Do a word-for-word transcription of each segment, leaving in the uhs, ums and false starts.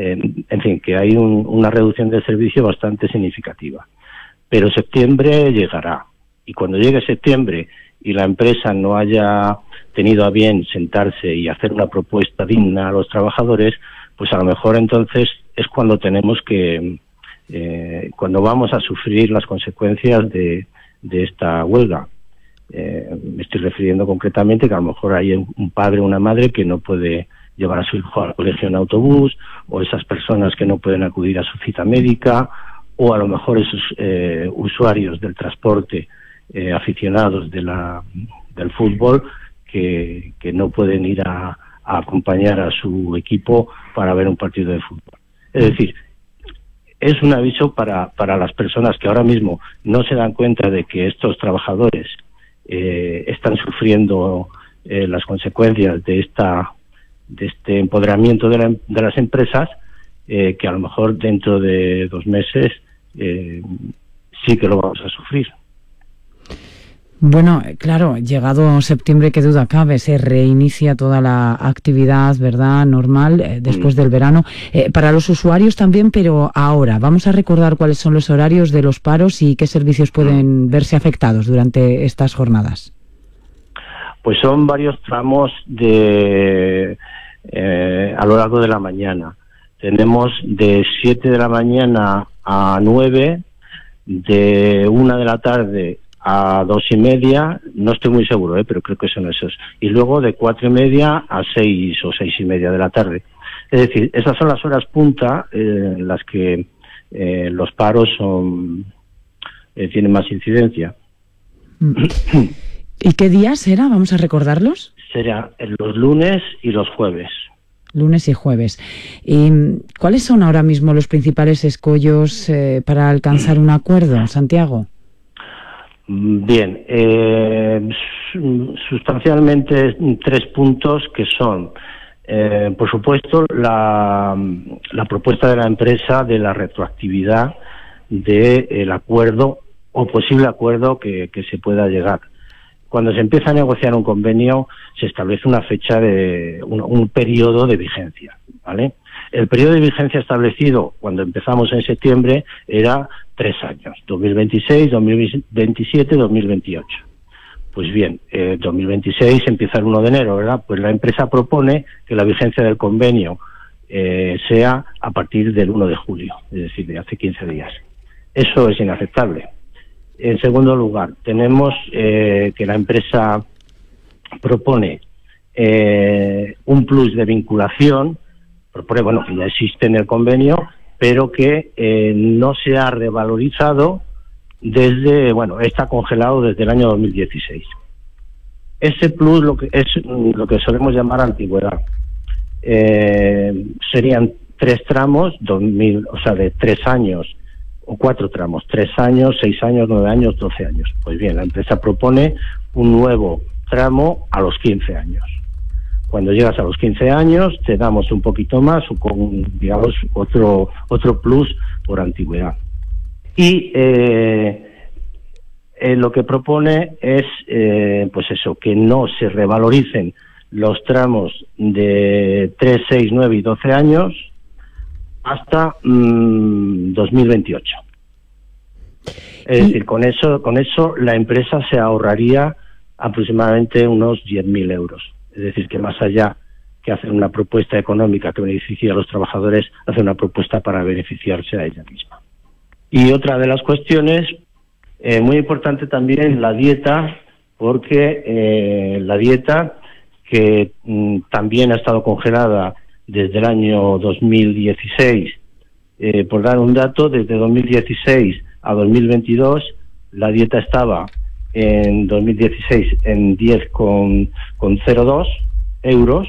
eh, en fin, que hay un, una reducción del servicio bastante significativa. Pero septiembre llegará, y cuando llegue septiembre y la empresa no haya tenido a bien sentarse y hacer una propuesta digna a los trabajadores, pues a lo mejor entonces es cuando tenemos que, eh, cuando vamos a sufrir las consecuencias de, de esta huelga. Eh, me estoy refiriendo concretamente que a lo mejor hay un padre o una madre que no puede llevar a su hijo al colegio en autobús, o esas personas que no pueden acudir a su cita médica, o a lo mejor esos eh, usuarios del transporte, eh, aficionados de la, del fútbol, que, que no pueden ir a, a acompañar a su equipo para ver un partido de fútbol. Es decir, es un aviso para, para las personas que ahora mismo no se dan cuenta de que estos trabajadores eh, están sufriendo eh, las consecuencias de esta de este empoderamiento de, la, de las empresas, eh, que a lo mejor dentro de dos meses eh, sí que lo vamos a sufrir. Bueno, claro, llegado septiembre, qué duda cabe, se reinicia toda la actividad, ¿verdad?, normal, eh, después mm. del verano. Eh, para los usuarios también, pero ahora, vamos a recordar cuáles son los horarios de los paros y qué servicios pueden verse afectados durante estas jornadas. Pues son varios tramos de eh, a lo largo de la mañana. Tenemos de siete de la mañana a nueve, de una de la tarde a dos y media, no estoy muy seguro, ¿eh? pero creo que son esos. Y luego de cuatro y media a seis o seis y media de la tarde. Es decir, esas son las horas punta eh, en las que eh, los paros son eh, tienen más incidencia. ¿Y qué días será? ¿Vamos a recordarlos? Será los lunes y los jueves. Lunes y jueves. ¿Y cuáles son ahora mismo los principales escollos eh, para alcanzar un acuerdo, Santiago? Bien, eh, sustancialmente tres puntos que son, eh, por supuesto, la, la propuesta de la empresa de la retroactividad del acuerdo o posible acuerdo que, que se pueda llegar. Cuando se empieza a negociar un convenio, se establece una fecha de un, un periodo de vigencia, ¿vale? El periodo de vigencia establecido cuando empezamos en septiembre era tres años, dos mil veintiséis, dos mil veintisiete, dos mil veintiocho. Pues bien, eh, dos mil veintiséis empieza el uno de enero, ¿verdad? Pues la empresa propone que la vigencia del convenio eh, sea a partir del uno de julio, es decir, de hace quince días. Eso es inaceptable. En segundo lugar, tenemos eh, que la empresa propone eh, un plus de vinculación, propone, bueno, que ya existe en el convenio, pero que eh, no se ha revalorizado desde, bueno, está congelado desde el año dos mil dieciséis. Ese plus lo que es lo que solemos llamar antigüedad. Eh, serían tres tramos, dos mil, o sea, de tres años, o cuatro tramos, tres años, seis años, nueve años, doce años. Pues bien, la empresa propone un nuevo tramo a los quince años. Cuando llegas a los quince años, te damos un poquito más, o con, digamos, otro otro plus por antigüedad. Y eh, eh, lo que propone es, eh, pues eso, que no se revaloricen los tramos de tres, seis, nueve y doce años hasta mmm, dos mil veintiocho. Es y... decir, con eso, con eso la empresa se ahorraría aproximadamente unos diez mil euros. Es decir, que más allá que hacer una propuesta económica que beneficie a los trabajadores, hace una propuesta para beneficiarse a ella misma. Y otra de las cuestiones, eh, muy importante también, la dieta, porque eh, la dieta, que mm, también ha estado congelada desde el año dos mil dieciséis, eh, por dar un dato, desde dos mil dieciséis a dos mil veintidós, la dieta estaba en dos mil dieciséis en diez coma cero dos euros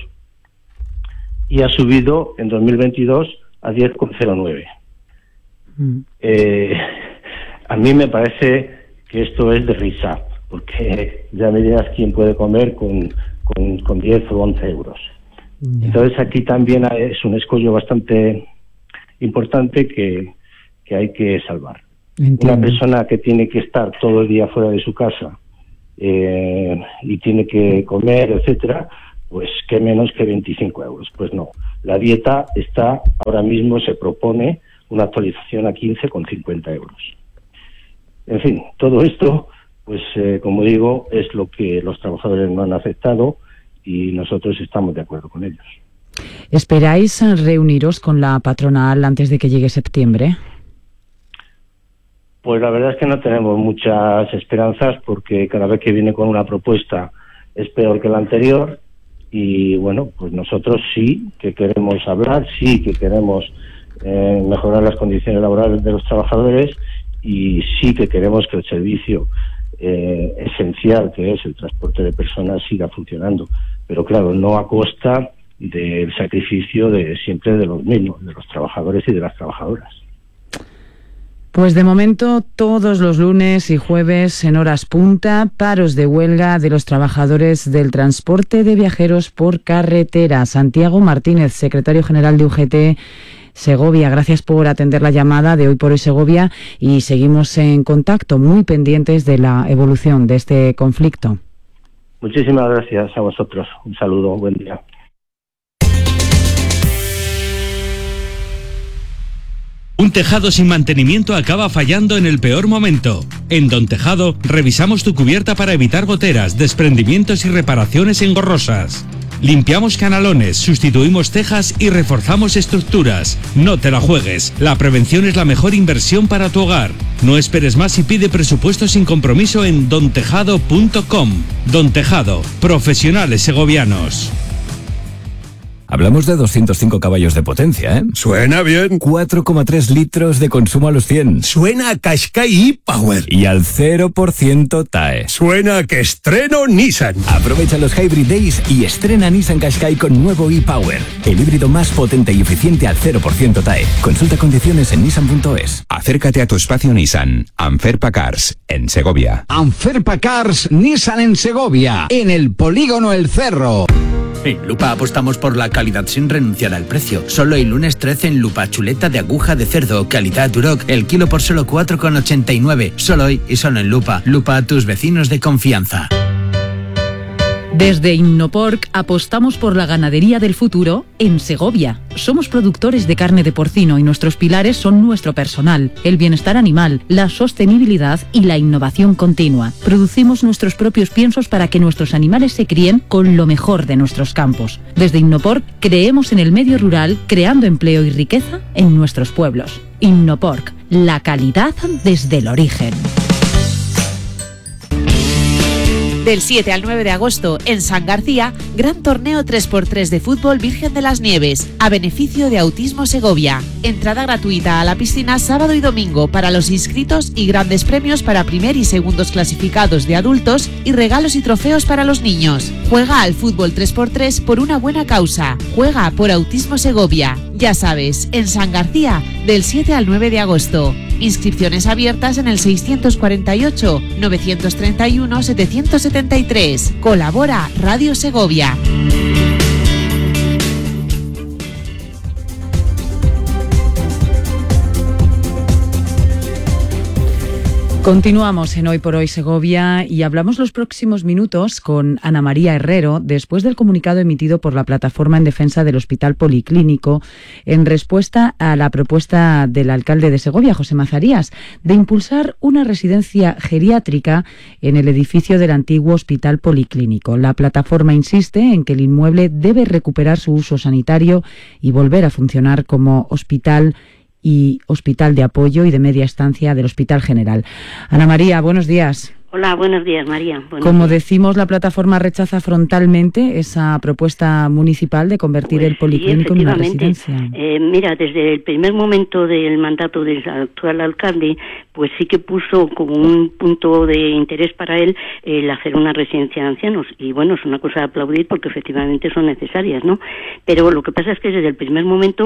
y ha subido en dos mil veintidós a diez coma cero nueve. Mm. Eh, a mí me parece que esto es de risa, porque ya me dirás quién puede comer con, con, con diez o once euros. Yeah. Entonces aquí también es un escollo bastante importante que, que hay que salvar. Entiendo. Una persona que tiene que estar todo el día fuera de su casa eh, y tiene que comer, etcétera, pues qué menos que veinticinco euros. Pues no, la dieta está, ahora mismo se propone una actualización a quince con cincuenta euros. En fin, todo esto, pues eh, como digo, es lo que los trabajadores no han aceptado y nosotros estamos de acuerdo con ellos. ¿Esperáis reuniros con la patronal antes de que llegue septiembre? Pues la verdad es que no tenemos muchas esperanzas, porque cada vez que viene con una propuesta es peor que la anterior. Y bueno, pues nosotros sí que queremos hablar, sí que queremos eh, mejorar las condiciones laborales de los trabajadores, y sí que queremos que el servicio eh, esencial, que es el transporte de personas, siga funcionando. Pero claro, no a costa del sacrificio de siempre de los mismos, de los trabajadores y de las trabajadoras. Pues de momento, todos los lunes y jueves en horas punta, paros de huelga de los trabajadores del transporte de viajeros por carretera. Santiago Martínez, secretario general de U G T Segovia, gracias por atender la llamada de Hoy por Hoy Segovia, y seguimos en contacto, muy pendientes de la evolución de este conflicto. Muchísimas gracias a vosotros. Un saludo, buen día. Un tejado sin mantenimiento acaba fallando en el peor momento. En Don Tejado revisamos tu cubierta para evitar goteras, desprendimientos y reparaciones engorrosas. Limpiamos canalones, sustituimos tejas y reforzamos estructuras. No te la juegues. La prevención es la mejor inversión para tu hogar. No esperes más y pide presupuesto sin compromiso en don tejado punto com. Don Tejado, profesionales segovianos. Hablamos de doscientos cinco caballos de potencia, ¿eh? Suena bien. cuatro coma tres litros de consumo a los cien. Suena a Qashqai e-Power. Y al cero por ciento T A E. Suena a que estreno Nissan. Aprovecha los Hybrid Days y estrena Nissan Qashqai con nuevo e-Power. El híbrido más potente y eficiente al cero por ciento T A E. Consulta condiciones en nissan punto es. Acércate a tu espacio Nissan. Anferpa Cars, en Segovia. Anferpa Cars Nissan en Segovia, en el Polígono El Cerro. En Lupa apostamos por la calidad sin renunciar al precio. Solo el lunes trece en Lupa, chuleta de aguja de cerdo, calidad Duroc, el kilo por solo cuatro con ochenta y nueve. Solo hoy y solo en Lupa. Lupa, tus vecinos de confianza. Desde Innoporc apostamos por la ganadería del futuro en Segovia. Somos productores de carne de porcino y nuestros pilares son nuestro personal, el bienestar animal, la sostenibilidad y la innovación continua. Producimos nuestros propios piensos para que nuestros animales se críen con lo mejor de nuestros campos. Desde Innoporc creemos en el medio rural, creando empleo y riqueza en nuestros pueblos. Innoporc, la calidad desde el origen. Del siete al nueve de agosto, en San García, gran torneo tres por tres de fútbol Virgen de las Nieves, a beneficio de Autismo Segovia. Entrada gratuita a la piscina sábado y domingo para los inscritos y grandes premios para primer y segundos clasificados de adultos y regalos y trofeos para los niños. Juega al fútbol tres por tres por una buena causa. Juega por Autismo Segovia. Ya sabes, en San García, del siete al nueve de agosto. Inscripciones abiertas en el seiscientos cuarenta y ocho, novecientos treinta y uno, setecientos setenta y tres. Colabora Radio Segovia. Continuamos en Hoy por Hoy Segovia y hablamos los próximos minutos con Ana María Herrero después del comunicado emitido por la Plataforma en Defensa del Hospital Policlínico en respuesta a la propuesta del alcalde de Segovia, José Mazarías, de impulsar una residencia geriátrica en el edificio del antiguo Hospital Policlínico. La plataforma insiste en que el inmueble debe recuperar su uso sanitario y volver a funcionar como hospital y hospital de apoyo y de media estancia del Hospital General. Ana María, buenos días. Hola, buenos días, María. Buenos Como días. decimos, la plataforma rechaza frontalmente esa propuesta municipal de convertir Pues el policlínico sí, en una efectivamente. residencia. Eh, mira, desde el primer momento del mandato del actual alcalde, pues sí que puso como un punto de interés para él el hacer una residencia de ancianos. Y bueno, es una cosa de aplaudir porque efectivamente son necesarias, ¿no? Pero lo que pasa es que desde el primer momento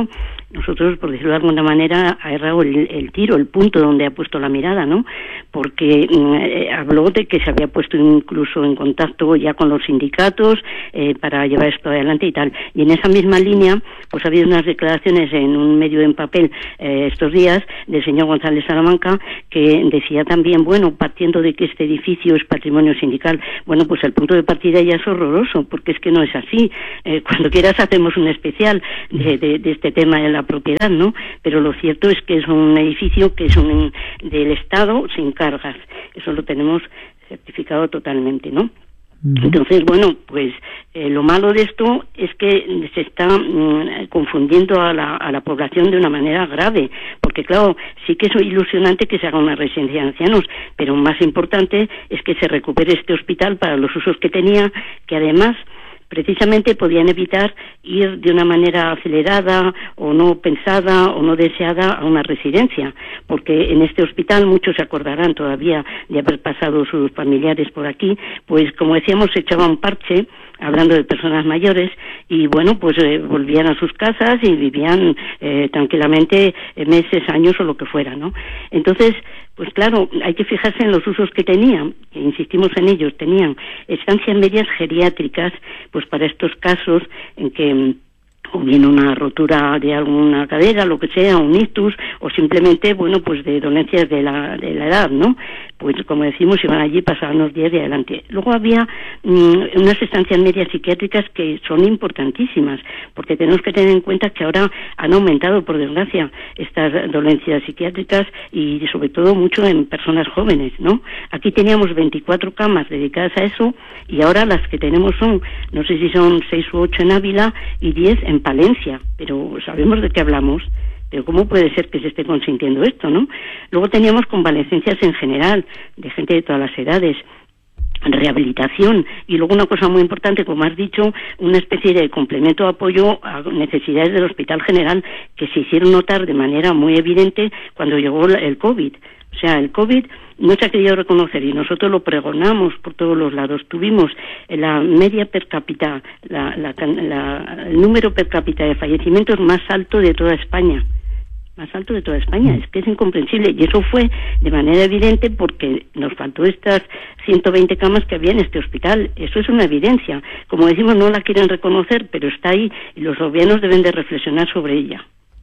nosotros, por decirlo de alguna manera, ha errado el, el tiro, el punto donde ha puesto la mirada, ¿no? Porque eh, habló de que se había puesto incluso en contacto ya con los sindicatos eh, para llevar esto adelante y tal. Y en esa misma línea, pues ha habido unas declaraciones en un medio en papel eh, estos días del señor González Salamanca, que decía también, bueno, partiendo de que este edificio es patrimonio sindical, bueno, pues el punto de partida ya es horroroso, porque es que no es así. Eh, cuando quieras hacemos un especial de, de, de este tema de la propiedad, ¿no? Pero lo cierto es que es un edificio que es un del Estado sin cargas. Eso lo tenemos certificado totalmente, ¿no? Entonces, bueno, pues eh, lo malo de esto es que se está mmm, confundiendo a la, a la población de una manera grave, porque claro, sí que es ilusionante que se haga una residencia de ancianos, pero más importante es que se recupere este hospital para los usos que tenía, que además precisamente podían evitar ir de una manera acelerada o no pensada o no deseada a una residencia, porque en este hospital muchos se acordarán todavía de haber pasado sus familiares por aquí, pues como decíamos se echaba un parche, hablando de personas mayores, y bueno, pues eh, volvían a sus casas y vivían eh, tranquilamente eh, meses, años o lo que fuera, ¿no? Entonces, pues claro, hay que fijarse en los usos que tenían, e insistimos en ellos, tenían estancias medias geriátricas, pues para estos casos en que o bien una rotura de alguna cadera, lo que sea, un ictus, o simplemente, bueno, pues de dolencias de la, de la edad, ¿no? Pues como decimos, iban allí, pasaban unos días de adelante. Luego había mmm, unas estancias medias psiquiátricas que son importantísimas, porque tenemos que tener en cuenta que ahora han aumentado, por desgracia, estas dolencias psiquiátricas y sobre todo mucho en personas jóvenes, ¿no? Aquí teníamos veinticuatro camas dedicadas a eso y ahora las que tenemos son, no sé si son seis u ocho en Ávila y diez en Palencia, pero sabemos de qué hablamos. Pero ¿cómo puede ser que se esté consintiendo esto, no? Luego teníamos convalecencias en general, de gente de todas las edades, rehabilitación, y luego una cosa muy importante, como has dicho, una especie de complemento de apoyo a necesidades del Hospital General que se hicieron notar de manera muy evidente cuando llegó el COVID. O sea, el COVID no se ha querido reconocer y nosotros lo pregonamos por todos los lados. Tuvimos la media per cápita, la, la, la, el número per cápita de fallecimientos más alto de toda España. Más alto de toda España. Es que es incomprensible. Y eso fue de manera evidente porque nos faltó estas ciento veinte camas que había en este hospital. Eso es una evidencia. Como decimos, no la quieren reconocer, pero está ahí y los gobiernos deben de reflexionar sobre ella.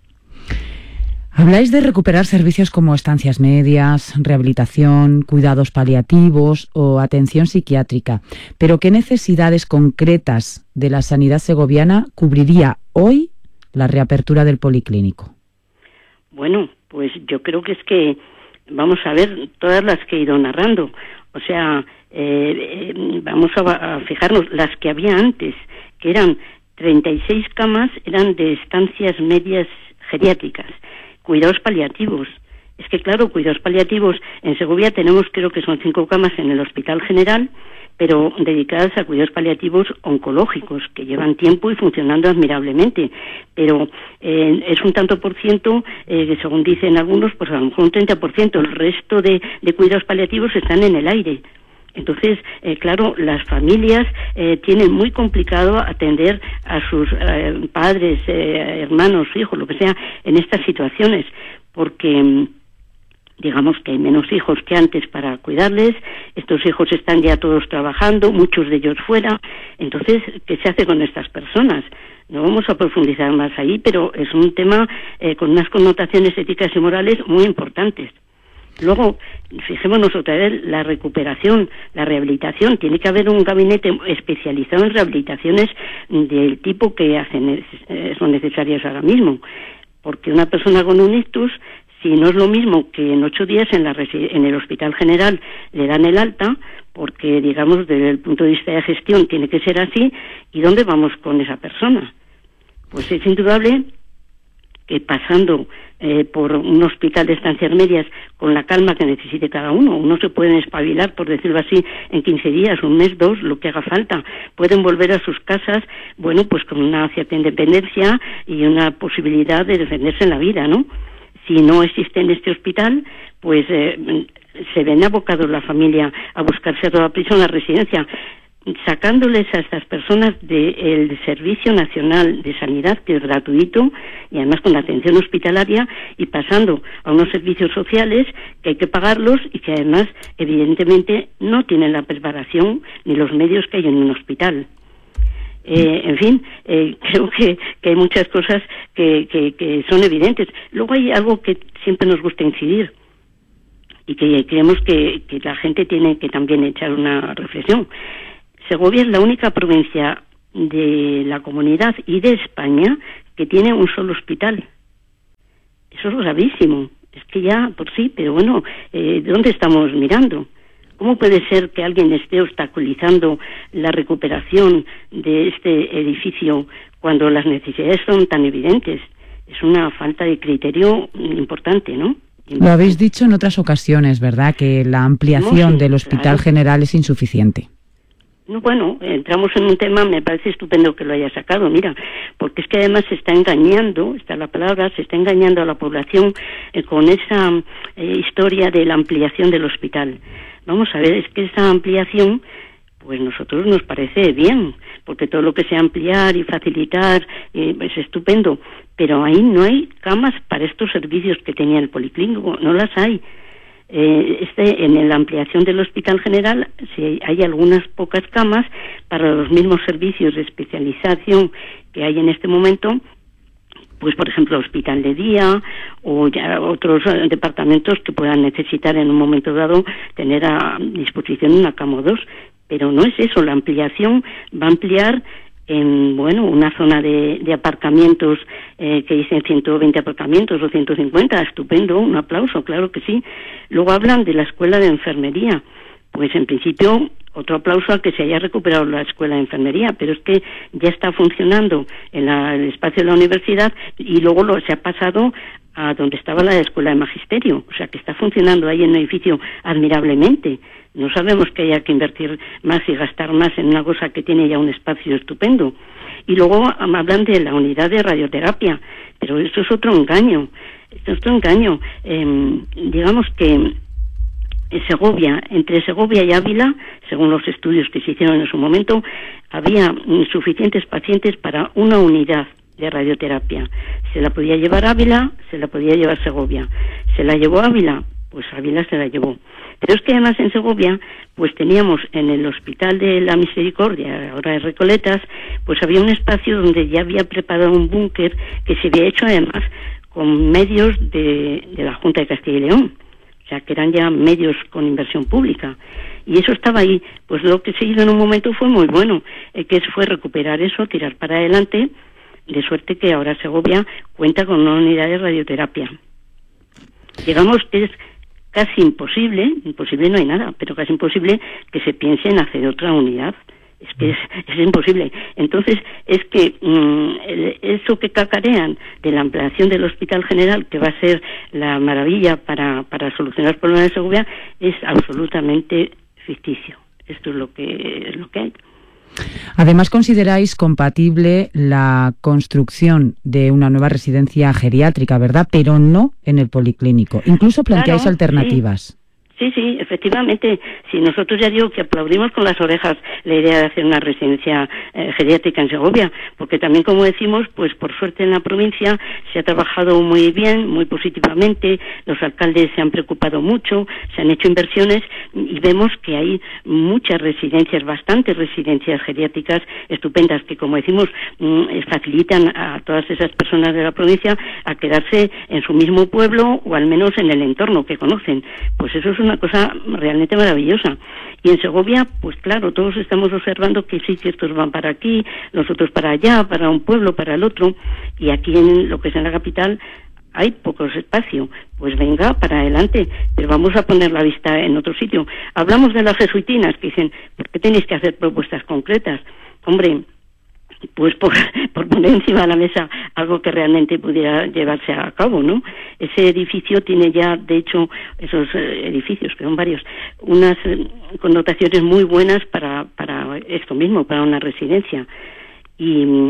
Habláis de recuperar servicios como estancias medias, rehabilitación, cuidados paliativos o atención psiquiátrica, pero ¿qué necesidades concretas de la sanidad segoviana cubriría hoy la reapertura del policlínico? Bueno, pues yo creo que es que vamos a ver todas las que he ido narrando, o sea, eh, eh, vamos a, a fijarnos las que había antes, que eran treinta y seis camas, eran de estancias medias geriátricas. Cuidados paliativos. Es que claro, cuidados paliativos, en Segovia tenemos creo que son cinco camas en el Hospital General, pero dedicadas a cuidados paliativos oncológicos, que llevan tiempo y funcionando admirablemente. Pero eh, es un tanto por ciento, eh, que según dicen algunos, pues a lo mejor un treinta por ciento. El resto de, de cuidados paliativos están en el aire. Entonces, eh, claro, las familias eh, tienen muy complicado atender a sus eh, padres, eh, hermanos, hijos, lo que sea, en estas situaciones, porque digamos que hay menos hijos que antes para cuidarles, estos hijos están ya todos trabajando, muchos de ellos fuera. Entonces, ¿qué se hace con estas personas? No vamos a profundizar más ahí, pero es un tema eh, con unas connotaciones éticas y morales muy importantes. Luego, fijémonos otra vez, la recuperación, la rehabilitación. Tiene que haber un gabinete especializado en rehabilitaciones del tipo que hacen, son necesarias ahora mismo. Porque una persona con un ictus, si no es lo mismo que en ocho días en, la, en el Hospital General le dan el alta, porque, digamos, desde el punto de vista de gestión tiene que ser así, ¿y dónde vamos con esa persona? Pues es indudable que pasando eh, por un hospital de estancias medias con la calma que necesite cada uno, uno se pueden espabilar, por decirlo así, en quince días, un mes, dos, lo que haga falta, pueden volver a sus casas, bueno, pues con una cierta independencia y una posibilidad de defenderse en la vida, ¿no? Si no existe en este hospital, pues eh, se ven abocados la familia a buscarse a toda prisa una residencia. sacándoles a estas personas del Servicio Nacional de Sanidad, que es gratuito y además con la atención hospitalaria, y pasando a unos servicios sociales que hay que pagarlos y que además evidentemente no tienen la preparación ni los medios que hay en un hospital. Eh, en fin, eh, creo que, que hay muchas cosas que, que, que son evidentes. Luego hay algo que siempre nos gusta incidir y que creemos que, que la gente tiene que también echar una reflexión. Segovia es la única provincia de la comunidad y de España que tiene un solo hospital. Eso es gravísimo. Es que ya por sí, pero bueno, eh, ¿dónde estamos mirando? ¿Cómo puede ser que alguien esté obstaculizando la recuperación de este edificio cuando las necesidades son tan evidentes? Es una falta de criterio importante, ¿no? Lo habéis dicho en otras ocasiones, ¿verdad? Que la ampliación no, sí, del Hospital claro. General es insuficiente. No, bueno, entramos en un tema, me parece estupendo que lo haya sacado, mira, porque es que además se está engañando, está la palabra, se está engañando a la población eh, con esa eh, historia de la ampliación del hospital. Vamos a ver, es que esa ampliación, pues nosotros nos parece bien, porque todo lo que sea ampliar y facilitar eh, es estupendo, pero ahí no hay camas para estos servicios que tenía el policlínico, no las hay. Eh, este, en la ampliación del Hospital General sí hay algunas pocas camas para los mismos servicios de especialización que hay en este momento, pues por ejemplo hospital de día o ya otros departamentos que puedan necesitar en un momento dado tener a disposición una cama o dos, pero no es eso. La ampliación va a ampliar en, bueno, una zona de, de aparcamientos eh, que dicen ciento veinte aparcamientos o ciento cincuenta, estupendo, un aplauso, claro que sí. Luego hablan de la escuela de enfermería, pues en principio otro aplauso a que se haya recuperado la escuela de enfermería, pero es que ya está funcionando en la, el espacio de la universidad y luego lo, se ha pasado a donde estaba la escuela de magisterio, o sea que está funcionando ahí en el edificio admirablemente. No sabemos que haya que invertir más y gastar más en una cosa que tiene ya un espacio estupendo. Y luego hablan de la unidad de radioterapia, pero eso es otro engaño. Esto es otro engaño. Eh, digamos que Segovia, entre Segovia y Ávila, según los estudios que se hicieron en su momento, había suficientes pacientes para una unidad de radioterapia. Se la podía llevar Ávila, se la podía llevar Segovia. Se la llevó Ávila, pues Ávila se la llevó. Pero es que además en Segovia, pues teníamos en el Hospital de la Misericordia, ahora de Recoletas, pues había un espacio donde ya había preparado un búnker que se había hecho además con medios de, de la Junta de Castilla y León. O sea, que eran ya medios con inversión pública. Y eso estaba ahí. Pues lo que se hizo en un momento fue muy bueno, eh, que fue recuperar eso, tirar para adelante, de suerte que ahora Segovia cuenta con una unidad de radioterapia. Digamos que es casi imposible, imposible no hay nada, pero casi imposible que se piense en hacer otra unidad. Es que es, es imposible. Entonces, es que mmm, el, eso que cacarean de la ampliación del Hospital General, que va a ser la maravilla para, para solucionar los problemas de Segovia, es absolutamente ficticio. Esto es lo que, es lo que hay. Además, ¿consideráis compatible la construcción de una nueva residencia geriátrica, verdad? Pero no en el policlínico. Incluso planteáis claro, alternativas. Sí. Sí, sí, efectivamente. Si nosotros ya digo que aplaudimos con las orejas la idea de hacer una residencia eh, geriátrica en Segovia, porque también, como decimos, pues por suerte en la provincia se ha trabajado muy bien, muy positivamente, los alcaldes se han preocupado mucho, se han hecho inversiones y vemos que hay muchas residencias, bastantes residencias geriátricas estupendas que, como decimos, mm, facilitan a todas esas personas de la provincia a quedarse en su mismo pueblo o al menos en el entorno que conocen. Pues eso es una cosa realmente maravillosa. Y en Segovia, pues claro, todos estamos observando que sí, que estos van para aquí, los otros para allá, para un pueblo, para el otro, y aquí en lo que es en la capital hay pocos espacio. Pues venga, para adelante, pero vamos a poner la vista en otro sitio. Hablamos de las jesuitinas, que dicen, ¿por qué tenéis que hacer propuestas concretas? Hombre, pues por, por poner encima de la mesa algo que realmente pudiera llevarse a cabo, ¿no? Ese edificio tiene ya, de hecho, esos eh, edificios, que son varios, unas eh, connotaciones muy buenas para, para esto mismo, para una residencia. Y,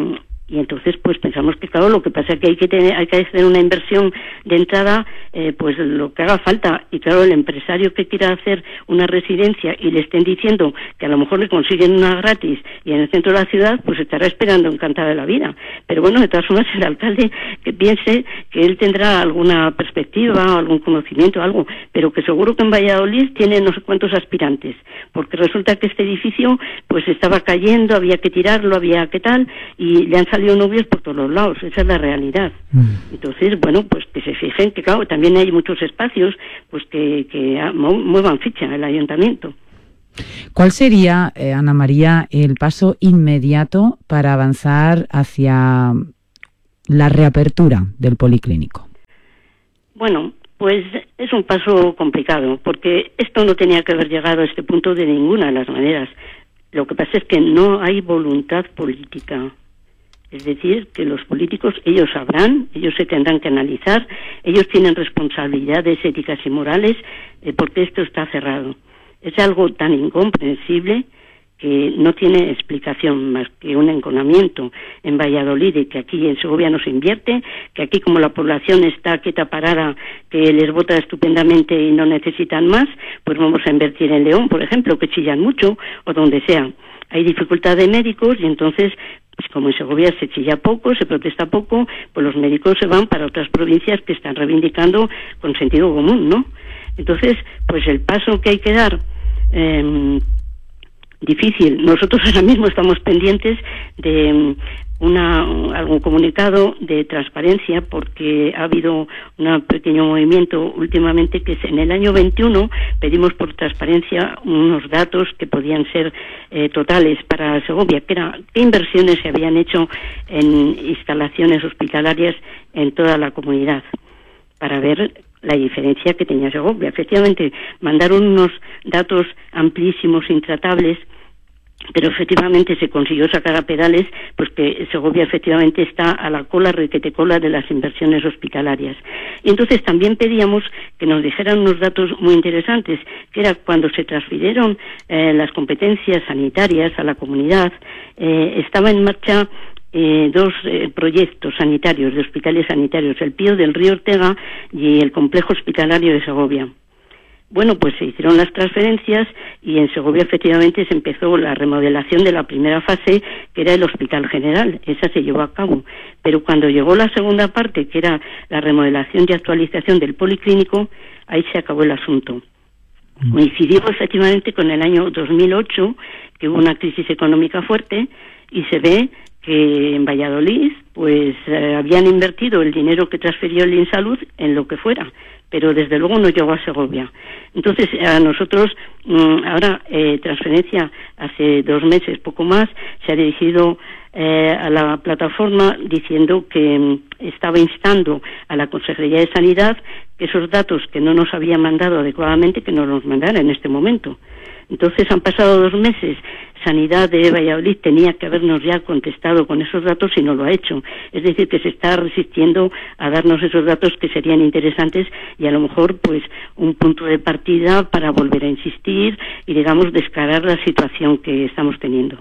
Y entonces, pues pensamos que, claro, lo que pasa es que hay que tener, hay que hacer una inversión de entrada, eh, pues lo que haga falta. Y claro, el empresario que quiera hacer una residencia y le estén diciendo que a lo mejor le consiguen una gratis y en el centro de la ciudad, pues estará esperando encantada de la vida. Pero bueno, de todas formas, el alcalde que piense que él tendrá alguna perspectiva, algún conocimiento, algo, pero que seguro que en Valladolid tiene no sé cuántos aspirantes, porque resulta que este edificio pues estaba cayendo, había que tirarlo, había que tal, y le han salido novios por todos los lados. Esa es la realidad. Mm. Entonces, bueno, pues que se fijen que, claro, también hay muchos espacios pues que, que muevan ficha el ayuntamiento. ¿Cuál sería, eh, Ana María, el paso inmediato para avanzar hacia la reapertura del policlínico? Bueno, pues es un paso complicado, porque esto no tenía que haber llegado a este punto de ninguna de las maneras. Lo que pasa es que no hay voluntad política. Es decir, que los políticos, ellos sabrán, ellos se tendrán que analizar, ellos tienen responsabilidades éticas y morales, eh, porque esto está cerrado. Es algo tan incomprensible que no tiene explicación más que un enconamiento en Valladolid, y que aquí en Segovia no se invierte, que aquí como la población está quieta parada, que les vota estupendamente y no necesitan más, pues vamos a invertir en León, por ejemplo, que chillan mucho, o donde sea. Hay dificultad de médicos y entonces, pues como en Segovia se chilla poco, se protesta poco, pues los médicos se van para otras provincias que están reivindicando con sentido común, ¿no? Entonces, pues el paso que hay que dar, eh, difícil. Nosotros ahora mismo estamos pendientes de una algún comunicado de transparencia, porque ha habido un pequeño movimiento últimamente que es en el año veintiuno pedimos por transparencia unos datos que podían ser eh, totales para Segovia, que era qué inversiones se habían hecho en instalaciones hospitalarias en toda la comunidad, para ver la diferencia que tenía Segovia. Efectivamente, mandaron unos datos amplísimos, intratables, pero efectivamente se consiguió sacar a pedales, pues que Segovia efectivamente está a la cola, requete cola de las inversiones hospitalarias. Y entonces también pedíamos que nos dijeran unos datos muy interesantes, que era cuando se transfirieron eh, las competencias sanitarias a la comunidad, eh, estaba en marcha Eh, dos eh, proyectos sanitarios, de hospitales sanitarios, el Pío del Río Ortega y el Complejo Hospitalario de Segovia. Bueno, pues se hicieron las transferencias y en Segovia efectivamente se empezó la remodelación de la primera fase, que era el Hospital General. Esa se llevó a cabo. Pero cuando llegó la segunda parte, que era la remodelación y actualización del policlínico, ahí se acabó el asunto. Coincidió efectivamente con el año dos mil ocho, que hubo una crisis económica fuerte, y se ve que en Valladolid pues eh, habían invertido el dinero que transfirió el InSalud en lo que fuera, pero desde luego no llegó a Segovia. Entonces a nosotros mmm, ahora eh, transferencia hace dos meses, poco más, se ha dirigido eh, a la plataforma diciendo que mmm, estaba instando a la Consejería de Sanidad que esos datos que no nos habían mandado adecuadamente, que nos los mandara en este momento. Entonces han pasado dos meses, Sanidad de Valladolid tenía que habernos ya contestado con esos datos y no lo ha hecho. Es decir, que se está resistiendo a darnos esos datos que serían interesantes y a lo mejor pues un punto de partida para volver a insistir y, digamos, descarar la situación que estamos teniendo.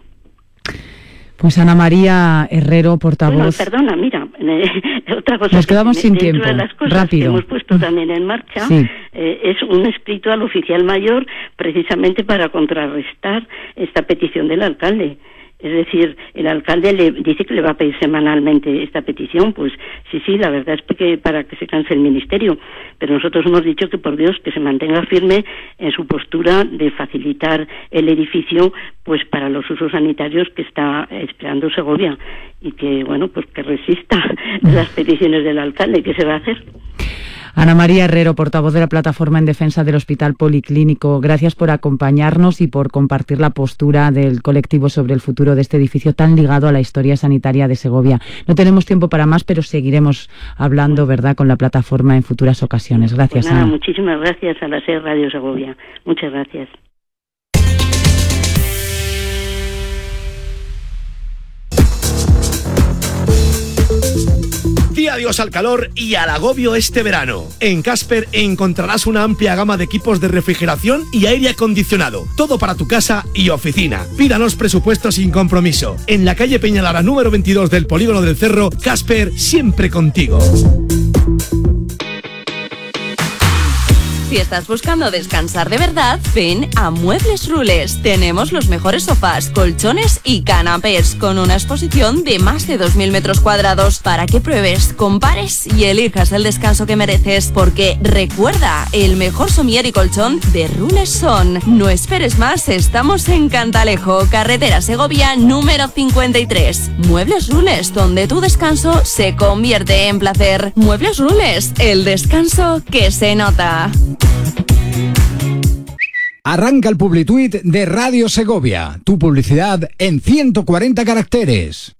Pues Ana María Herrero, portavoz. Bueno, perdona, mira, eh, otra cosa. Nos quedamos que, sin dentro tiempo. De las cosas Rápido. Que hemos puesto también en marcha, sí. eh, es un escrito al oficial mayor, precisamente para contrarrestar esta petición del alcalde. Es decir, el alcalde le dice que le va a pedir semanalmente esta petición, pues sí, sí, la verdad es que para que se canse el ministerio, pero nosotros hemos dicho que por Dios que se mantenga firme en su postura de facilitar el edificio pues para los usos sanitarios que está esperando Segovia y que, bueno, pues que resista las peticiones del alcalde. ¿Qué se va a hacer? Ana María Herrero, portavoz de la Plataforma en Defensa del Hospital Policlínico, gracias por acompañarnos y por compartir la postura del colectivo sobre el futuro de este edificio tan ligado a la historia sanitaria de Segovia. No tenemos tiempo para más, pero seguiremos hablando, ¿verdad?, con la plataforma en futuras ocasiones. Gracias, pues nada, Ana. Muchísimas gracias a la SER Radio Segovia. Muchas gracias. Di adiós al calor y al agobio este verano. En Casper encontrarás una amplia gama de equipos de refrigeración y aire acondicionado. Todo para tu casa y oficina. Pídanos presupuesto sin compromiso. En la calle Peñalara número veintidós del Polígono del Cerro, Casper, siempre contigo. Si estás buscando descansar de verdad, ven a Muebles Rules. Tenemos los mejores sofás, colchones y canapés, con una exposición de más de dos mil metros cuadrados para que pruebes, compares y elijas el descanso que mereces. Porque recuerda, el mejor somier y colchón de Rules son. No esperes más, estamos en Cantalejo, carretera Segovia número cincuenta y tres. Muebles Rules, donde tu descanso se convierte en placer. Muebles Rules, el descanso que se nota. Arranca el Publituit de Radio Segovia. Tu publicidad en ciento cuarenta caracteres.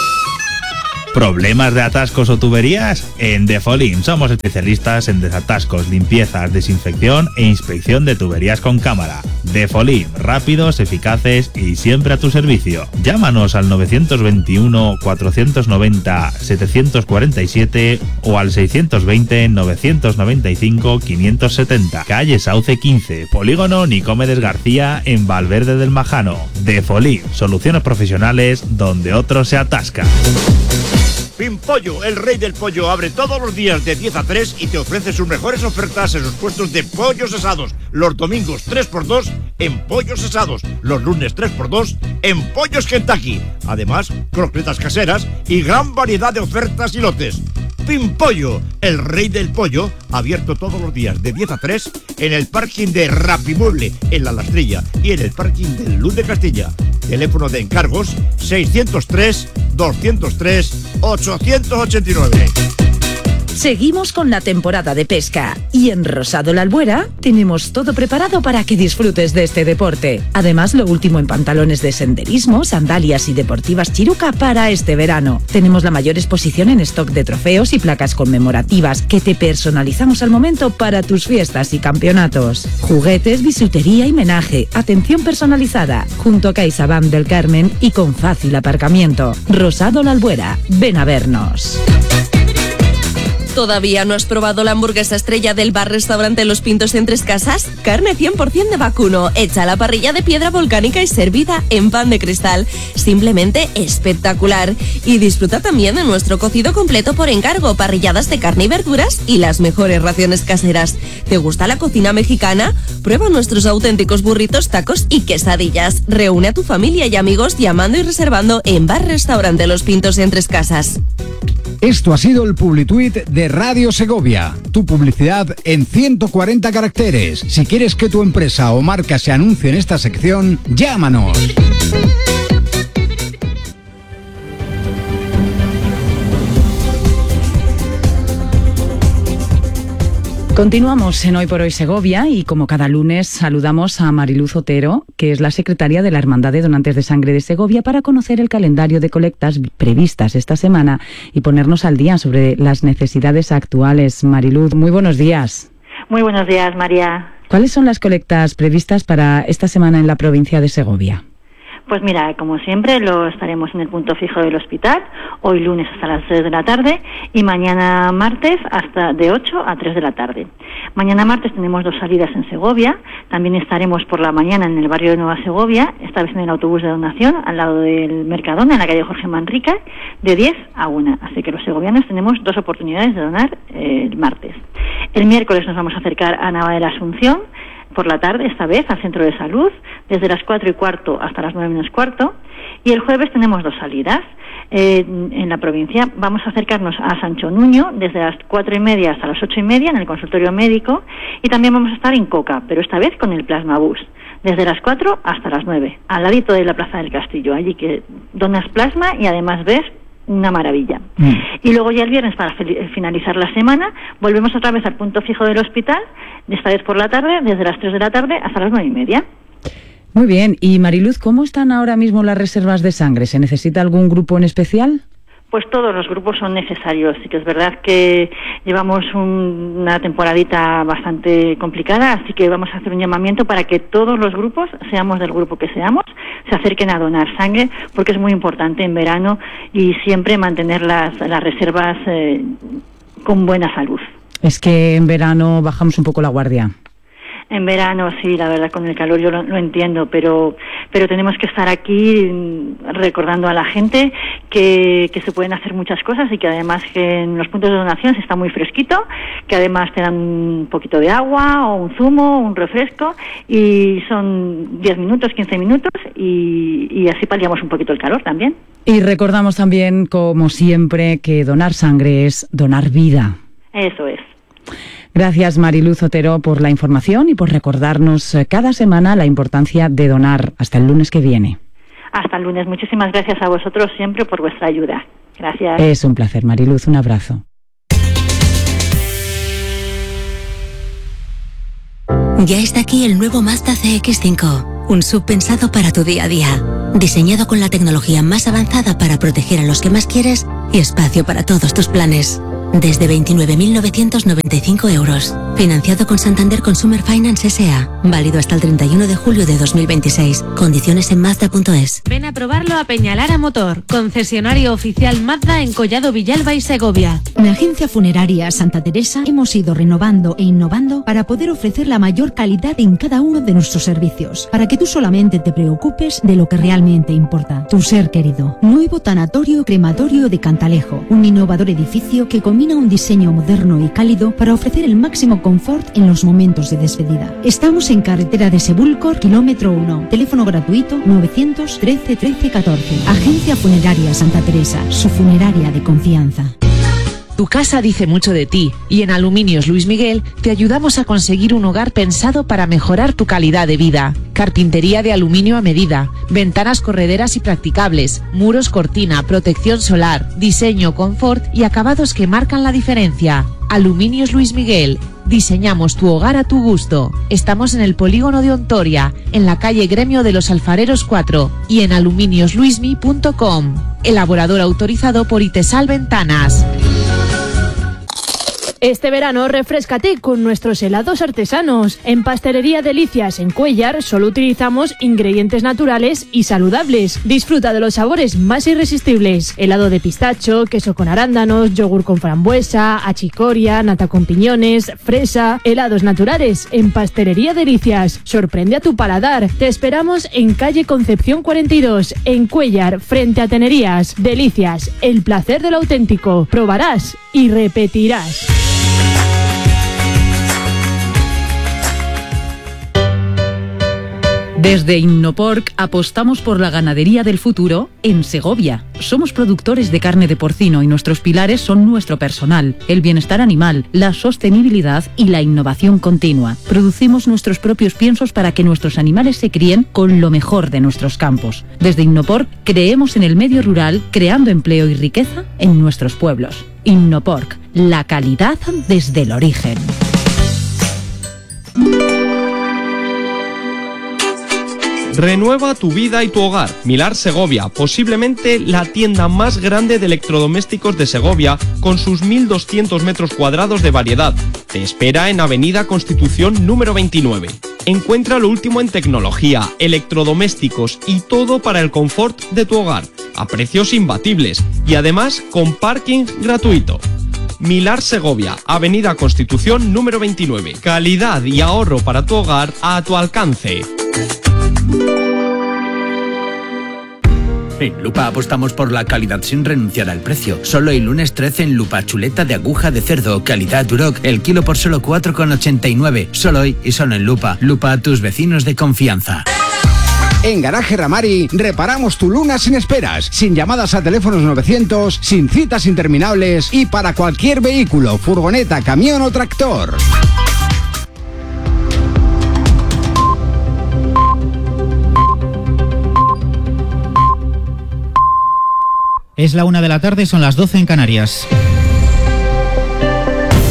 ¿Problemas de atascos o tuberías? En Defolim somos especialistas en desatascos, limpiezas, desinfección e inspección de tuberías con cámara. Defolim, rápidos, eficaces y siempre a tu servicio. Llámanos al nueve dos uno, cuatro nueve cero, siete cuatro siete o al seis dos cero, nueve nueve cinco, cinco siete cero. Calle Sauce quince, Polígono Nicomedes García en Valverde del Majano. Defolim, soluciones profesionales donde otros se atascan. Pimpollo, el rey del pollo, abre todos los días de diez a tres y te ofrece sus mejores ofertas en sus puestos de pollos asados. Los domingos tres por dos en pollos asados. Los lunes tres por dos en pollos Kentucky. Además, croquetas caseras y gran variedad de ofertas y lotes. Pimpollo, el rey del pollo, abierto todos los días de diez a tres en el parking de Rapimueble, en La Lastrilla, y en el parking del Luz de Castilla. Teléfono de encargos seiscientos tres, doscientos tres, ochocientos ochenta y nueve. Seguimos con la temporada de pesca y en Rosado La Albuera tenemos todo preparado para que disfrutes de este deporte. Además, lo último en pantalones de senderismo, sandalias y deportivas Chiruca para este verano. Tenemos la mayor exposición en stock de trofeos y placas conmemorativas que te personalizamos al momento para tus fiestas y campeonatos. Juguetes, bisutería y menaje, atención personalizada, junto a CaixaBank del Carmen y con fácil aparcamiento. Rosado La Albuera, ven a vernos. ¿Todavía no has probado la hamburguesa estrella del bar-restaurante Los Pintos en Tres Casas? Carne cien por ciento de vacuno, hecha a la parrilla de piedra volcánica y servida en pan de cristal. Simplemente espectacular. Y disfruta también de nuestro cocido completo por encargo, parrilladas de carne y verduras y las mejores raciones caseras. ¿Te gusta la cocina mexicana? Prueba nuestros auténticos burritos, tacos y quesadillas. Reúne a tu familia y amigos llamando y reservando en bar-restaurante Los Pintos en Tres Casas. Esto ha sido el Publituit de Radio Segovia. Tu publicidad en ciento cuarenta caracteres. Si quieres que tu empresa o marca se anuncie en esta sección, llámanos. Continuamos en Hoy por Hoy Segovia y como cada lunes saludamos a Mariluz Otero, que es la secretaria de la Hermandad de Donantes de Sangre de Segovia, para conocer el calendario de colectas previstas esta semana y ponernos al día sobre las necesidades actuales. Mariluz, muy buenos días. Muy buenos días, María. ¿Cuáles son las colectas previstas para esta semana en la provincia de Segovia? Pues mira, como siempre, lo estaremos en el punto fijo del hospital, hoy lunes hasta las tres de la tarde y mañana martes hasta de ocho a tres de la tarde. Mañana martes tenemos dos salidas en Segovia, también estaremos por la mañana en el barrio de Nueva Segovia, esta vez en el autobús de donación, al lado del Mercadona, en la calle Jorge Manrique, de diez a una. Así que los segovianos tenemos dos oportunidades de donar eh, el martes. El miércoles nos vamos a acercar a Nava de la Asunción, por la tarde, esta vez, al centro de salud, desde las cuatro y cuarto hasta las nueve menos cuarto. Y el jueves tenemos dos salidas. Eh, en la provincia vamos a acercarnos a Sancho Nuño, desde las cuatro y media hasta las ocho y media, en el consultorio médico. Y también vamos a estar en Coca, pero esta vez con el plasmabús, desde las cuatro hasta las nueve, al ladito de la Plaza del Castillo. Allí que donas plasma y además ves una maravilla. Mm. Y luego ya el viernes, para finalizar la semana, volvemos otra vez al punto fijo del hospital, esta vez por la tarde, desde las tres de la tarde hasta las nueve y media. Muy bien. Y Mariluz, ¿cómo están ahora mismo las reservas de sangre? ¿Se necesita algún grupo en especial? Pues todos los grupos son necesarios. Sí que es verdad que llevamos un, una temporadita bastante complicada, así que vamos a hacer un llamamiento para que todos los grupos, seamos del grupo que seamos, se acerquen a donar sangre, porque es muy importante en verano y siempre mantener las, las reservas eh, con buena salud. Es que en verano bajamos un poco la guardia. En verano, sí, la verdad, con el calor yo lo, lo entiendo, pero pero tenemos que estar aquí recordando a la gente que, que se pueden hacer muchas cosas y que además que en los puntos de donación se está muy fresquito, que además te dan un poquito de agua o un zumo, un refresco, y son diez minutos, quince minutos, y, y así paliamos un poquito el calor también. Y recordamos también, como siempre, que donar sangre es donar vida. Eso es. Gracias, Mariluz Otero, por la información y por recordarnos cada semana la importancia de donar. Hasta el lunes que viene. Hasta el lunes. Muchísimas gracias a vosotros siempre por vuestra ayuda. Gracias. Es un placer, Mariluz. Un abrazo. Ya está aquí el nuevo Mazda C X cinco. Un S U V pensado para tu día a día. Diseñado con la tecnología más avanzada para proteger a los que más quieres y espacio para todos tus planes. Desde veintinueve mil novecientos noventa y cinco euros. Financiado con Santander Consumer Finance S A. Válido hasta el treinta y uno de julio de dos mil veintiséis. Condiciones en Mazda punto es. Ven a probarlo a Peñalara Motor, concesionario oficial Mazda en Collado Villalba y Segovia. En la agencia funeraria Santa Teresa hemos ido renovando e innovando para poder ofrecer la mayor calidad en cada uno de nuestros servicios, para que tú solamente te preocupes de lo que realmente importa, tu ser querido. Nuevo tanatorio crematorio de Cantalejo, un innovador edificio que combina un diseño moderno y cálido para ofrecer el máximo confort en los momentos de despedida. Estamos en carretera de Sebúlcor, kilómetro uno. Teléfono gratuito novecientos trece trece catorce. Agencia Funeraria Santa Teresa, su funeraria de confianza. Tu casa dice mucho de ti y en Aluminios Luis Miguel te ayudamos a conseguir un hogar pensado para mejorar tu calidad de vida. Carpintería de aluminio a medida, ventanas correderas y practicables, muros cortina, protección solar, diseño, confort y acabados que marcan la diferencia. Aluminios Luis Miguel. Diseñamos tu hogar a tu gusto. Estamos en el polígono de Ontoria, en la calle Gremio de los Alfareros cuatro y en aluminios luismi punto com. Elaborador autorizado por Itesal Ventanas. Este verano refréscate con nuestros helados artesanos. En Pastelería Delicias en Cuéllar solo utilizamos ingredientes naturales y saludables. Disfruta de los sabores más irresistibles. Helado de pistacho, queso con arándanos, yogur con frambuesa, achicoria, nata con piñones, fresa. Helados naturales en Pastelería Delicias. Sorprende a tu paladar. Te esperamos en calle Concepción cuarenta y dos, en Cuéllar, frente a Tenerías. Delicias, el placer del auténtico. Probarás y repetirás. Desde Innoporc apostamos por la ganadería del futuro en Segovia. Somos productores de carne de porcino y nuestros pilares son nuestro personal, el bienestar animal, la sostenibilidad y la innovación continua. Producimos nuestros propios piensos para que nuestros animales se críen con lo mejor de nuestros campos. Desde Innoporc creemos en el medio rural, creando empleo y riqueza en nuestros pueblos. Innoporc, la calidad desde el origen. Renueva tu vida y tu hogar. Milar Segovia, posiblemente la tienda más grande de electrodomésticos de Segovia, con sus mil doscientos metros cuadrados de variedad. Te espera en Avenida Constitución número veintinueve. Encuentra lo último en tecnología, electrodomésticos y todo para el confort de tu hogar, a precios imbatibles y además con parking gratuito. Milar Segovia, Avenida Constitución número veintinueve. Calidad y ahorro para tu hogar a tu alcance. En Lupa apostamos por la calidad sin renunciar al precio. Solo el lunes trece en Lupa chuleta de aguja de cerdo, calidad Duroc, el kilo por solo cuatro con ochenta y nueve. Solo hoy y solo en Lupa. Lupa, tus vecinos de confianza. En Garaje Ramari reparamos tu Luna sin esperas, sin llamadas a teléfonos novecientos, sin citas interminables y para cualquier vehículo, furgoneta, camión o tractor. Es la una de la tarde, son las doce en Canarias.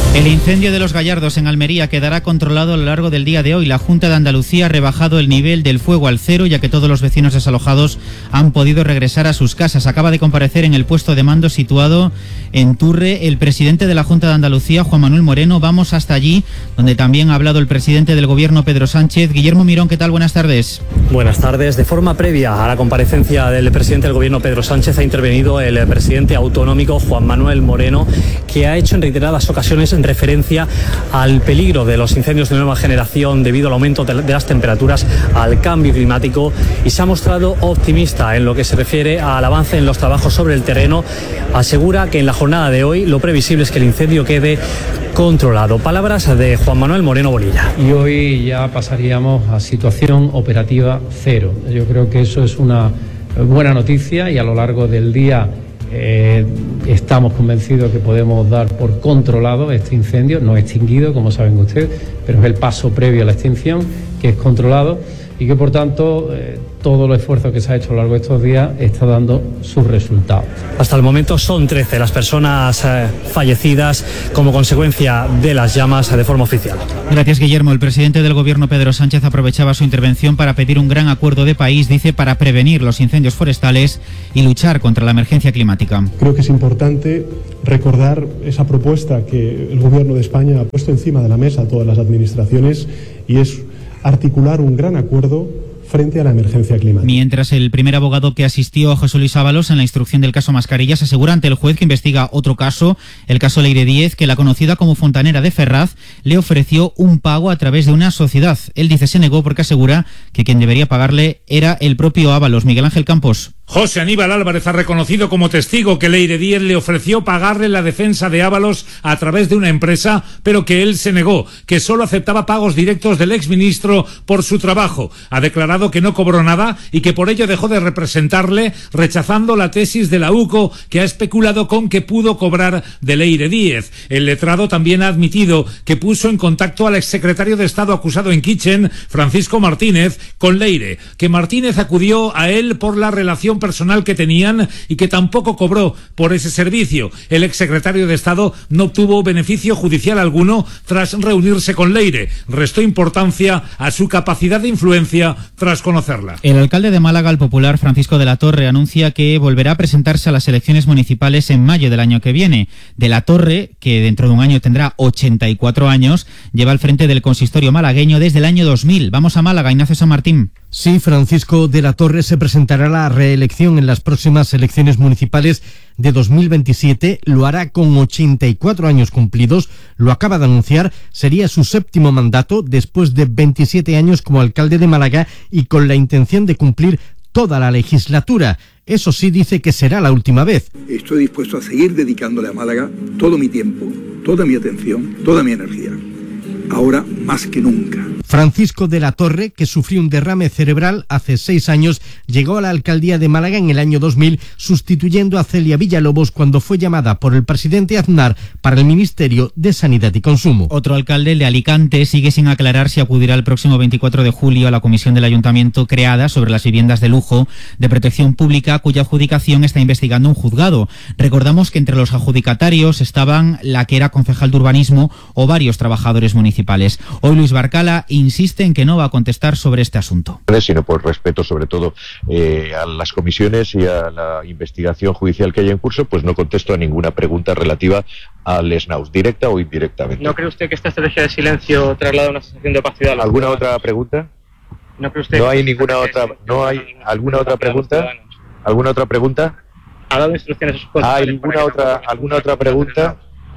El incendio de Los Gallardos en Almería quedará controlado a lo largo del día de hoy. La Junta de Andalucía ha rebajado el nivel del fuego al cero, ya que todos los vecinos desalojados han podido regresar a sus casas. Acaba de comparecer en el puesto de mando situado en Turre el presidente de la Junta de Andalucía, Juan Manuel Moreno. Vamos hasta allí, donde también ha hablado el presidente del Gobierno, Pedro Sánchez. Guillermo Mirón, ¿qué tal? Buenas tardes. Buenas tardes. De forma previa a la comparecencia del presidente del Gobierno, Pedro Sánchez, ha intervenido el presidente autonómico, Juan Manuel Moreno, que ha hecho en reiteradas ocasiones en referencia al peligro de los incendios de nueva generación debido al aumento de las temperaturas, al cambio climático, y se ha mostrado optimista en lo que se refiere al avance en los trabajos sobre el terreno. Asegura que en la jornada de hoy lo previsible es que el incendio quede controlado. Palabras de Juan Manuel Moreno Bonilla. Y hoy ya pasaríamos a situación operativa cero. Yo creo que eso es una buena noticia y a lo largo del día Eh, estamos convencidos que podemos dar por controlado este incendio, no extinguido, como saben ustedes, pero es el paso previo a la extinción, que es controlado, y que por tanto eh, todo el esfuerzo que se ha hecho a lo largo de estos días está dando sus resultados. Hasta el momento son trece las personas eh, fallecidas como consecuencia de las llamas eh, de forma oficial. Gracias, Guillermo. El presidente del Gobierno, Pedro Sánchez, aprovechaba su intervención para pedir un gran acuerdo de país, dice, para prevenir los incendios forestales y luchar contra la emergencia climática. Creo que es importante recordar esa propuesta que el Gobierno de España ha puesto encima de la mesa a todas las administraciones, y es articular un gran acuerdo frente a la emergencia climática. Mientras el primer abogado que asistió a José Luis Ábalos en la instrucción del caso Mascarillas asegura ante el juez que investiga otro caso, el caso Leire Díez, que la conocida como fontanera de Ferraz le ofreció un pago a través de una sociedad. Él dice se negó porque asegura que quien debería pagarle era el propio Ábalos. Miguel Ángel Campos. José Aníbal Álvarez ha reconocido como testigo que Leire Díez le ofreció pagarle la defensa de Ábalos a través de una empresa, pero que él se negó, que solo aceptaba pagos directos del exministro por su trabajo. Ha declarado que no cobró nada y que por ello dejó de representarle, rechazando la tesis de la U C O, que ha especulado con que pudo cobrar de Leire Díez. El letrado también ha admitido que puso en contacto al exsecretario de Estado acusado en Kitchen, Francisco Martínez, con Leire, que Martínez acudió a él por la relación personal que tenían y que tampoco cobró por ese servicio. El exsecretario de Estado no obtuvo beneficio judicial alguno tras reunirse con Leire. Restó importancia a su capacidad de influencia tras conocerla. El alcalde de Málaga, el popular Francisco de la Torre, anuncia que volverá a presentarse a las elecciones municipales en mayo del año que viene. De la Torre, que dentro de un año tendrá ochenta y cuatro años, lleva al frente del consistorio malagueño desde el año dos mil. Vamos a Málaga, Ignacio San Martín. Sí, Francisco de la Torre se presentará a la reelección en las próximas elecciones municipales de dos mil veintisiete. Lo hará con ochenta y cuatro años cumplidos. Lo acaba de anunciar. Sería su séptimo mandato después de veintisiete años como alcalde de Málaga y con la intención de cumplir toda la legislatura. Eso sí, dice que será la última vez. Estoy dispuesto a seguir dedicándole a Málaga todo mi tiempo, toda mi atención, toda mi energía. Ahora más que nunca. Francisco de la Torre, que sufrió un derrame cerebral hace seis años, llegó a la alcaldía de Málaga en el año dos mil, sustituyendo a Celia Villalobos cuando fue llamada por el presidente Aznar para el Ministerio de Sanidad y Consumo. Otro alcalde, el de Alicante, sigue sin aclarar si acudirá el próximo veinticuatro de julio a la comisión del ayuntamiento creada sobre las viviendas de lujo de protección pública, cuya adjudicación está investigando un juzgado. Recordamos que entre los adjudicatarios estaban la que era concejal de urbanismo o varios trabajadores municipales. Hoy Luis Barcala insiste en que no va a contestar sobre este asunto. Sino por respeto sobre todo eh, a las comisiones y a la investigación judicial que haya en curso, pues no contesto a ninguna pregunta relativa al SNAUS, directa o indirectamente. ¿No cree usted que esta estrategia de silencio traslada una sensación de opacidad? ¿Alguna otra pregunta? ¿No cree usted no que hay ninguna otra, no hay alguna otra pregunta? ¿Alguna otra pregunta? ¿Ha dado instrucciones a sus consejeros? ¿Hay alguna otra, alguna otra pregunta?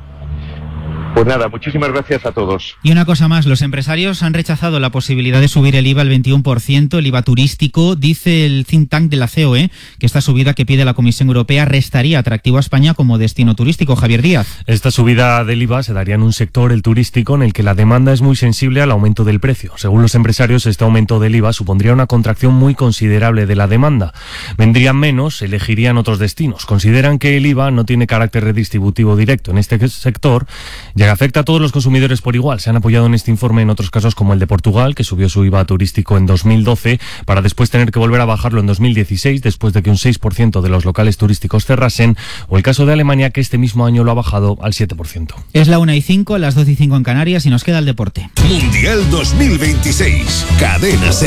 Pues nada, muchísimas gracias a todos. Y una cosa más, los empresarios han rechazado la posibilidad de subir el I V A al veintiuno por ciento, el I V A turístico. Dice el think tank de la C O E que esta subida que pide la Comisión Europea restaría atractivo a España como destino turístico. Javier Díaz. Esta subida del I V A se daría en un sector, el turístico, en el que la demanda es muy sensible al aumento del precio. Según los empresarios, este aumento del I V A supondría una contracción muy considerable de la demanda. Vendrían menos, elegirían otros destinos. Consideran que el I V A no tiene carácter redistributivo directo en este sector, ya Ya que afecta a todos los consumidores por igual. Se han apoyado en este informe en otros casos como el de Portugal, que subió su I V A turístico en dos mil doce para después tener que volver a bajarlo en dos mil dieciséis después de que un seis por ciento de los locales turísticos cerrasen, o el caso de Alemania, que este mismo año lo ha bajado al siete por ciento. Es la una y cinco, las doce y cinco en Canarias y nos queda el deporte. Mundial dos mil veintiséis, Cadena SER.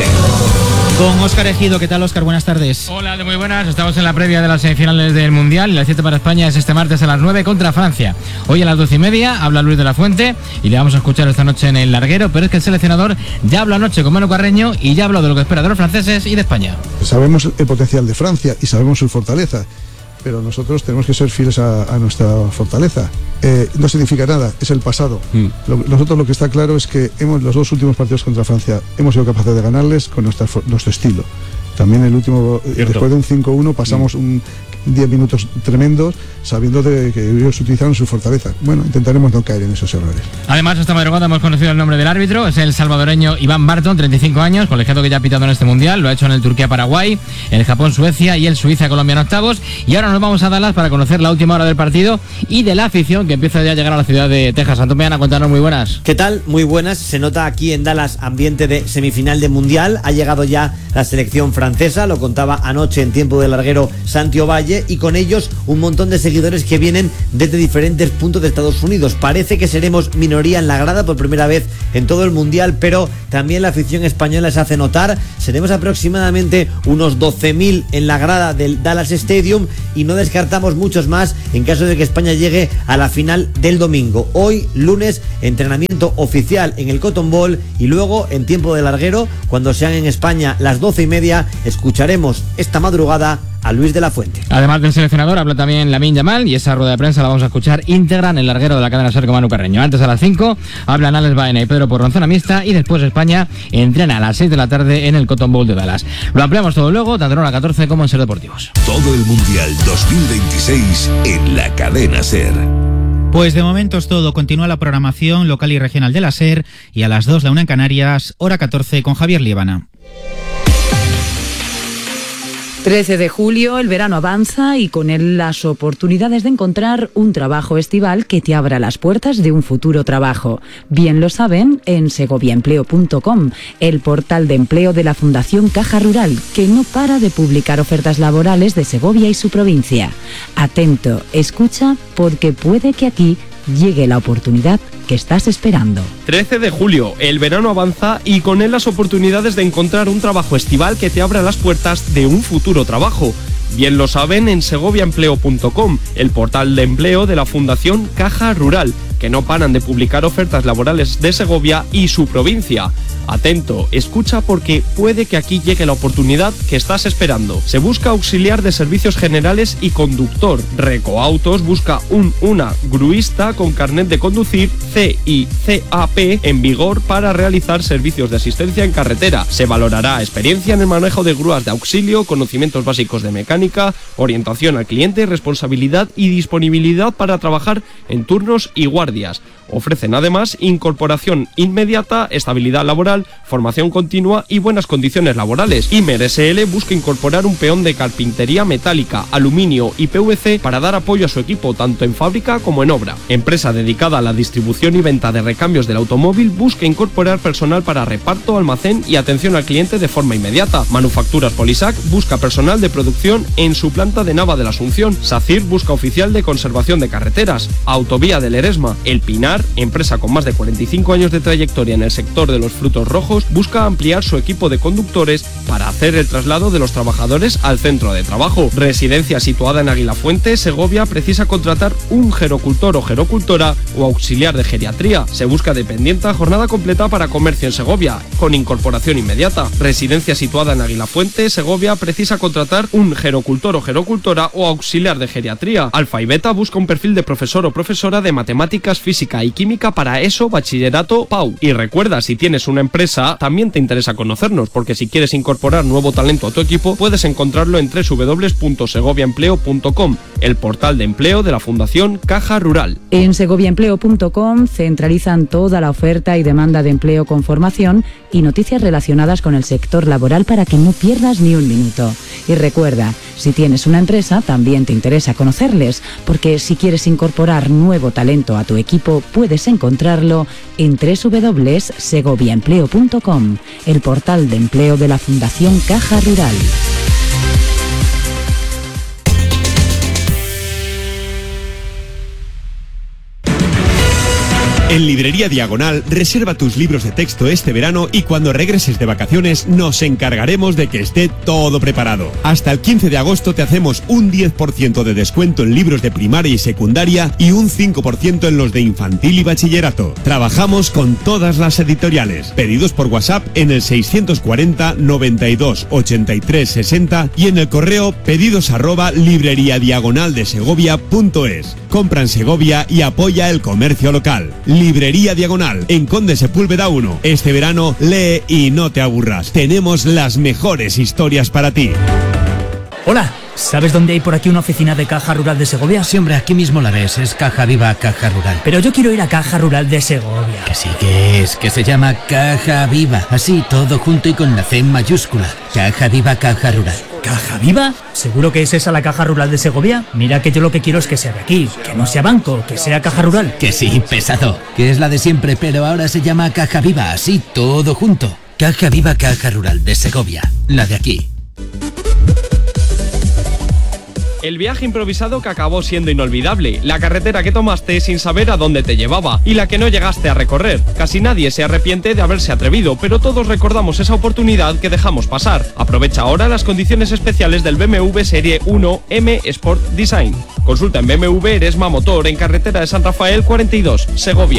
Con Óscar Ejido. ¿Qué tal, Óscar? Buenas tardes. Hola, de muy buenas. Estamos en la previa de las semifinales del Mundial y la cita para España es este martes a las nueve contra Francia. Hoy a las doce y media habla Luis de la Fuente y le vamos a escuchar esta noche en el larguero, pero es que el seleccionador ya habló anoche con Manu Carreño y ya habló de lo que espera de los franceses y de España. Sabemos el potencial de Francia y sabemos su fortaleza, pero nosotros tenemos que ser fieles a, a nuestra fortaleza. Eh, no significa nada, es el pasado. Mm. Lo, nosotros lo que está claro es que hemos, los dos últimos partidos contra Francia hemos sido capaces de ganarles con nuestra, nuestro estilo. También el último, Cierto. después de un cinco uno pasamos mm. un diez minutos tremendos sabiendo de que ellos utilizaron su fortaleza. Bueno, intentaremos no caer en esos errores. Además, esta madrugada hemos conocido el nombre del árbitro, es el salvadoreño Iván Barton, treinta y cinco años, colegiado que ya ha pitado en este Mundial, lo ha hecho en el Turquía-Paraguay, el Japón-Suecia y el Suiza-Colombia en octavos, y ahora nos vamos a Dallas para conocer la última hora del partido y de la afición que empieza ya a llegar a la ciudad de Texas. Antón Meana, cuéntanos, muy buenas. ¿Qué tal? Muy buenas. Se nota aquí en Dallas ambiente de semifinal de Mundial, ha llegado ya la selección francesa, lo contaba anoche en tiempo de larguero Santi Ovalle, y con ellos un montón de seguidores que vienen desde diferentes puntos de Estados Unidos. Parece que seremos minoría en la grada por primera vez en todo el Mundial, pero también la afición española se hace notar. Seremos aproximadamente unos doce mil en la grada del Dallas Stadium y no descartamos muchos más en caso de que España llegue a la final del domingo. Hoy, lunes, entrenamiento oficial en el Cotton Bowl y luego en tiempo de larguero, cuando sean en España las doce y media, escucharemos esta madrugada a Luis de la Fuente. Además del seleccionador, habla también Lamine Yamal y esa rueda de prensa la vamos a escuchar íntegra en el larguero de la cadena SER con Manu Carreño. Antes a las cinco hablan Alex Baena y Pedro Porronzona mixta y después España entrena a las seis de la tarde en el Cotton Bowl de Dallas. Lo ampliamos todo luego, tanto en hora catorce como en SER Deportivos. Todo el Mundial dos mil veintiséis en la cadena SER. Pues de momento es todo. Continúa la programación local y regional de la SER y a las dos, la una en Canarias, hora catorce con Javier Líbana. trece de julio, el verano avanza y con él las oportunidades de encontrar un trabajo estival que te abra las puertas de un futuro trabajo. Bien lo saben en segovia empleo punto com, el portal de empleo de la Fundación Caja Rural, que no para de publicar ofertas laborales de Segovia y su provincia. Atento, escucha, porque puede que aquí llegue la oportunidad que estás esperando. trece de julio, el verano avanza y con él las oportunidades de encontrar un trabajo estival que te abra las puertas de un futuro trabajo. Bien lo saben en segovia empleo punto com, el portal de empleo de la Fundación Caja Rural, que no paran de publicar ofertas laborales de Segovia y su provincia. Atento, escucha porque puede que aquí llegue la oportunidad que estás esperando. Se busca auxiliar de servicios generales y conductor. Recoautos busca un una gruista con carnet de conducir C y C A P en vigor para realizar servicios de asistencia en carretera. Se valorará experiencia en el manejo de grúas de auxilio, conocimientos básicos de mecánica, orientación al cliente, responsabilidad y disponibilidad para trabajar en turnos y guardias. Ofrecen además incorporación inmediata, estabilidad laboral, formación continua y buenas condiciones laborales. Imer S L busca incorporar un peón de carpintería metálica, aluminio y P V C para dar apoyo a su equipo tanto en fábrica como en obra. Empresa dedicada a la distribución y venta de recambios del automóvil busca incorporar personal para reparto, almacén y atención al cliente de forma inmediata. Manufacturas Polisac busca personal de producción en su planta de Nava de la Asunción. SACIR busca oficial de conservación de carreteras. Autovía del Eresma, El Pinar, empresa con más de cuarenta y cinco años de trayectoria en el sector de los frutos rojos, busca ampliar su equipo de conductores para hacer el traslado de los trabajadores al centro de trabajo. Residencia situada en Aguilafuente, Segovia, precisa contratar un gerocultor o gerocultora o auxiliar de geriatría. Se busca dependienta jornada completa para comercio en Segovia, con incorporación inmediata. Residencia situada en Aguilafuente, Segovia, precisa contratar un gerocultor o gerocultora o auxiliar de geriatría. Alfa y Beta busca un perfil de profesor o profesora de matemáticas, física y química para ESO, bachillerato, P A U. Y recuerda, si tienes una empresa, también te interesa conocernos, porque si quieres incorporar nuevo talento a tu equipo, puedes encontrarlo en doble u doble u doble u punto segovia empleo punto com, el portal de empleo de la Fundación Caja Rural. En segovia empleo punto com centralizan toda la oferta y demanda de empleo con formación y noticias relacionadas con el sector laboral para que no pierdas ni un minuto. Y recuerda, si tienes una empresa, también te interesa conocerles, porque si quieres incorporar nuevo talento a tu equipo, puedes encontrarlo en doble u doble u doble u punto segoviaempleo punto com, el portal de empleo de la Fundación Caja Rural. En Librería Diagonal, reserva tus libros de texto este verano y cuando regreses de vacaciones nos encargaremos de que esté todo preparado. Hasta el quince de agosto te hacemos un diez por ciento de descuento en libros de primaria y secundaria y un cinco por ciento en los de infantil y bachillerato. Trabajamos con todas las editoriales. Pedidos por WhatsApp en el seiscientos cuarenta, noventa y dos, ochenta y tres, sesenta y en el correo pedidos arroba libreriadiagonaldesegovia punto es. Compra en Segovia y apoya el comercio local. Librería Diagonal, en Conde Sepúlveda uno. Este verano lee y no te aburras. Tenemos las mejores historias para ti. Hola, ¿sabes dónde hay por aquí una oficina de Caja Rural de Segovia? Sí, hombre, aquí mismo la ves, es Caja Viva Caja Rural. Pero yo quiero ir a Caja Rural de Segovia. Que sí que es, que se llama Caja Viva, así todo junto y con la C mayúscula. Caja Viva Caja Rural. ¿Caja Viva? ¿Seguro que es esa la Caja Rural de Segovia? Mira que yo lo que quiero es que sea de aquí, que no sea banco, que sea Caja Rural. Que sí, pesado, que es la de siempre, pero ahora se llama Caja Viva, así todo junto. Caja Viva Caja Rural de Segovia, la de aquí. El viaje improvisado que acabó siendo inolvidable, la carretera que tomaste sin saber a dónde te llevaba y la que no llegaste a recorrer. Casi nadie se arrepiente de haberse atrevido, pero todos recordamos esa oportunidad que dejamos pasar. Aprovecha ahora las condiciones especiales del B M W Serie uno M Sport Design. Consulta en B M W Eresma Motor en carretera de San Rafael cuarenta y dos, Segovia.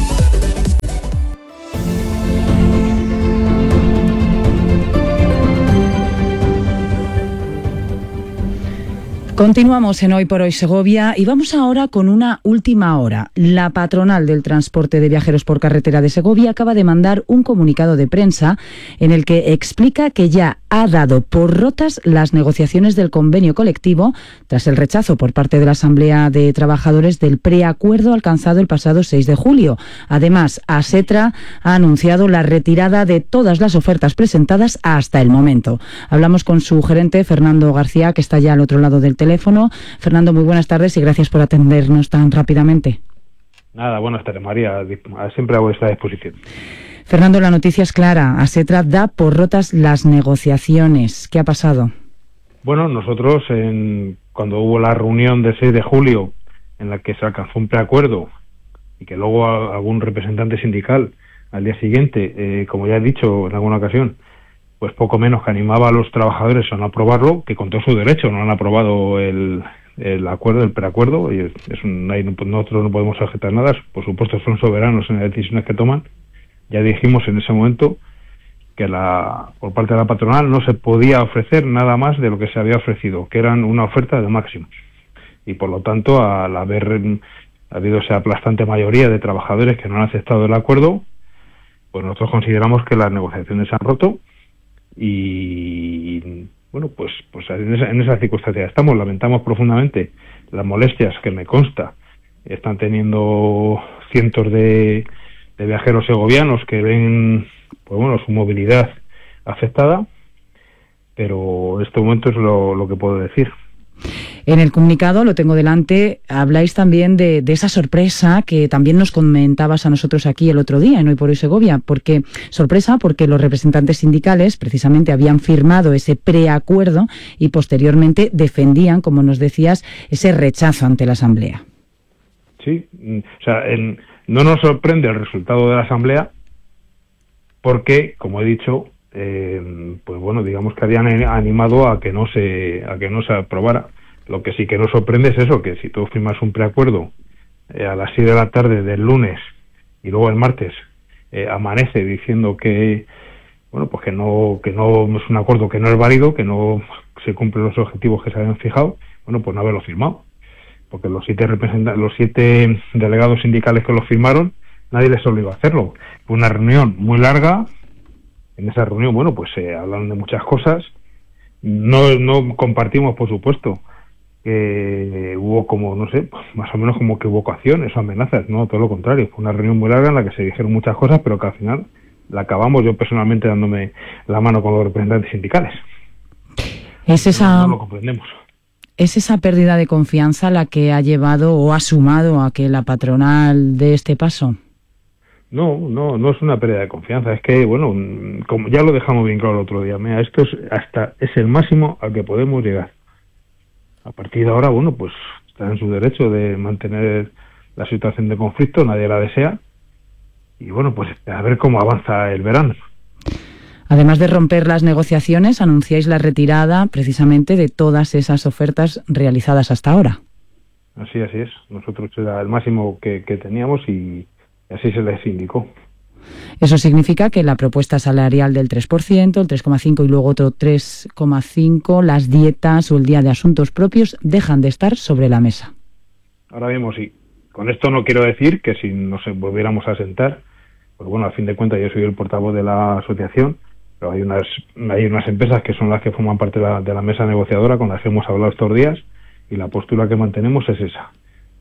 Continuamos en Hoy por Hoy Segovia y vamos ahora con una última hora. La patronal del transporte de viajeros por carretera de Segovia acaba de mandar un comunicado de prensa en el que explica que ya ha dado por rotas las negociaciones del convenio colectivo tras el rechazo por parte de la Asamblea de Trabajadores del preacuerdo alcanzado el pasado seis de julio. Además, Asetra ha anunciado la retirada de todas las ofertas presentadas hasta el momento. Hablamos con su gerente, Fernando García, que está ya al otro lado del teléfono. Teléfono. Fernando, muy buenas tardes y gracias por atendernos tan rápidamente. Nada, buenas tardes, María. Siempre a vuestra disposición. Fernando, la noticia es clara. Asetra da por rotas las negociaciones. ¿Qué ha pasado? Bueno, nosotros, en, cuando hubo la reunión del seis de julio, en la que se alcanzó un preacuerdo y que luego a, algún representante sindical al día siguiente, eh, como ya he dicho en alguna ocasión, pues poco menos que animaba a los trabajadores a no aprobarlo, que con todo su derecho no han aprobado el, el acuerdo, el preacuerdo, y es, es un, ahí no, nosotros no podemos objetar nada, por supuesto son soberanos en las decisiones que toman. Ya dijimos en ese momento que la, por parte de la patronal no se podía ofrecer nada más de lo que se había ofrecido, que eran una oferta de máximos. Y por lo tanto, al haber habido esa aplastante mayoría de trabajadores que no han aceptado el acuerdo, pues nosotros consideramos que las negociaciones se han roto. Y bueno, pues pues en esa, en esa circunstancia estamos. Lamentamos profundamente las molestias que me consta están teniendo cientos de, de viajeros segovianos que ven, pues bueno, su movilidad afectada, pero en este momento es lo, lo que puedo decir. En el comunicado, lo tengo delante, habláis también de, de esa sorpresa que también nos comentabas a nosotros aquí el otro día en Hoy por Hoy Segovia, porque sorpresa porque los representantes sindicales precisamente habían firmado ese preacuerdo y posteriormente defendían, como nos decías, ese rechazo ante la Asamblea. Sí, o sea, en, no nos sorprende el resultado de la Asamblea porque, como he dicho, Eh, pues bueno, digamos que habían animado a que no se a que no se aprobara. Lo que sí que nos sorprende es eso, que si tú firmas un preacuerdo eh, a las seis de la tarde del lunes y luego el martes eh, amanece diciendo que bueno, pues que no que no es un acuerdo que no es válido, que no se cumplen los objetivos que se habían fijado, bueno, pues no haberlo firmado, porque los siete representantes, los siete delegados sindicales que lo firmaron, nadie les obligó a hacerlo. Fue una reunión muy larga. En esa reunión, bueno, pues se eh, hablaron de muchas cosas. No, no compartimos, por supuesto, que hubo como, no sé, más o menos como que hubo coacciones o amenazas, no, todo lo contrario. Fue una reunión muy larga en la que se dijeron muchas cosas, pero que al final la acabamos yo personalmente dándome la mano con los representantes sindicales. Es esa... No, no lo comprendemos. ¿Es esa pérdida de confianza la que ha llevado o ha sumado a que la patronal dé este paso? No, no, no es una pérdida de confianza. Es que, bueno, como ya lo dejamos bien claro el otro día, mira, esto es hasta es el máximo al que podemos llegar. A partir de ahora, bueno, pues está en su derecho de mantener la situación de conflicto, nadie la desea. Y bueno, pues a ver cómo avanza el verano. Además de romper las negociaciones, anunciáis la retirada precisamente de todas esas ofertas realizadas hasta ahora. Así, así es. Nosotros era el máximo que, que teníamos y así se les indicó. Eso significa que la propuesta salarial del tres por ciento, el tres coma cinco por ciento y luego otro tres coma cinco por ciento, las dietas o el día de asuntos propios dejan de estar sobre la mesa. Ahora mismo sí. Con esto no quiero decir que si nos volviéramos a sentar, pues bueno, a fin de cuentas yo soy el portavoz de la asociación, pero hay unas hay unas empresas que son las que forman parte de la, de la mesa negociadora con las que hemos hablado estos días y la postura que mantenemos es esa.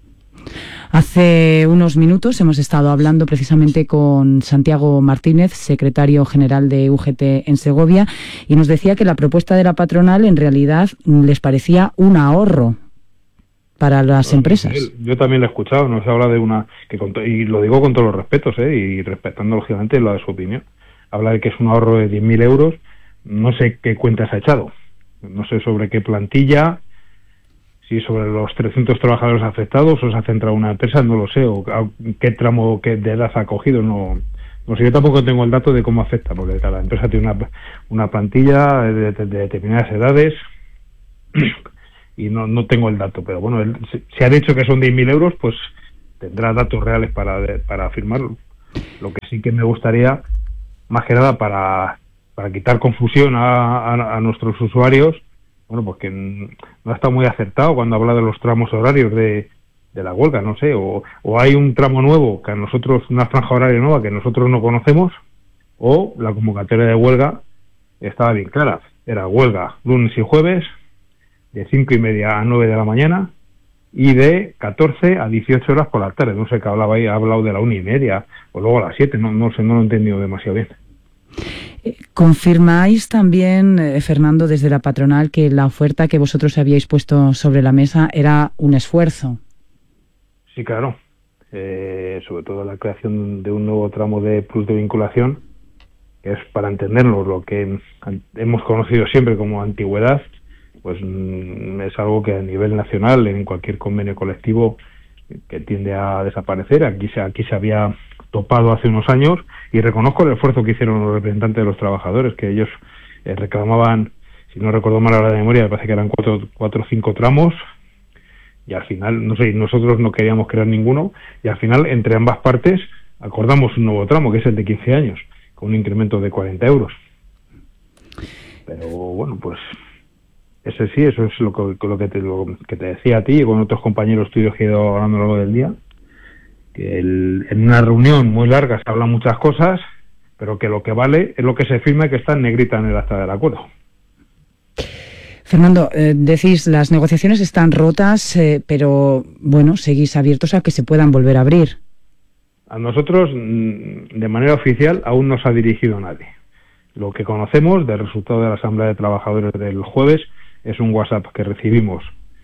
Hace unos minutos hemos estado hablando precisamente con Santiago Martínez, secretario general de U G T en Segovia, y nos decía que la propuesta de la patronal en realidad les parecía un ahorro para las empresas. Yo también lo he escuchado, nos habla de una, que con, y lo digo con todos los respetos, ¿eh? Y respetando lógicamente la de su opinión. Habla de que es un ahorro de diez mil euros, no sé qué cuentas ha echado, no sé sobre qué plantilla, si sobre los trescientos trabajadores afectados o se ha centrado una empresa, no lo sé, o qué tramo qué de edad ha cogido, no, no sé, yo tampoco tengo el dato de cómo afecta, porque cada empresa tiene una, una plantilla de, de, de determinadas edades y no, no tengo el dato, pero bueno, él, si ha dicho que son diez mil euros, pues tendrá datos reales para, para afirmarlo. Lo que sí que me gustaría, más que nada para, para quitar confusión a, a, a nuestros usuarios, bueno, pues que no ha estado muy acertado cuando habla de los tramos horarios de, de la huelga, no sé, o, o hay un tramo nuevo que a nosotros, una franja horaria nueva que nosotros no conocemos, o la convocatoria de huelga estaba bien clara, era huelga lunes y jueves de cinco y media a nueve de la mañana y de catorce a dieciocho horas por la tarde. No sé qué hablaba ahí, ha hablado de la una y media o luego a las siete, no, no sé, no lo he entendido demasiado bien. ¿Confirmáis también, eh, Fernando, desde la patronal, que la oferta que vosotros habíais puesto sobre la mesa era un esfuerzo? Sí, claro. Eh, sobre todo la creación de un nuevo tramo de plus de vinculación, que es, para entenderlo, lo que hemos conocido siempre como antigüedad, pues mm, es algo que a nivel nacional, en cualquier convenio colectivo, que tiende a desaparecer. Aquí se, aquí se había topado hace unos años y reconozco el esfuerzo que hicieron los representantes de los trabajadores, que ellos eh, reclamaban, si no recuerdo mal ahora de memoria, me parece que eran cuatro, cuatro o cinco tramos y al final, no sé, nosotros no queríamos crear ninguno y al final entre ambas partes acordamos un nuevo tramo, que es el de quince años, con un incremento de cuarenta euros. Pero bueno, pues ese sí, eso es lo que, lo que, te, lo que te decía a ti y con otros compañeros tuyos que he ido hablando a lo largo del día, que el, en una reunión muy larga se hablan muchas cosas, pero que lo que vale es lo que se firma y que está en negrita en el acta del acuerdo. Fernando, eh, decís, las negociaciones están rotas, eh, pero bueno, seguís abiertos a que se puedan volver a abrir. A nosotros, de manera oficial, aún no se ha dirigido nadie. Lo que conocemos del resultado de la Asamblea de Trabajadores del jueves es un WhatsApp que recibimos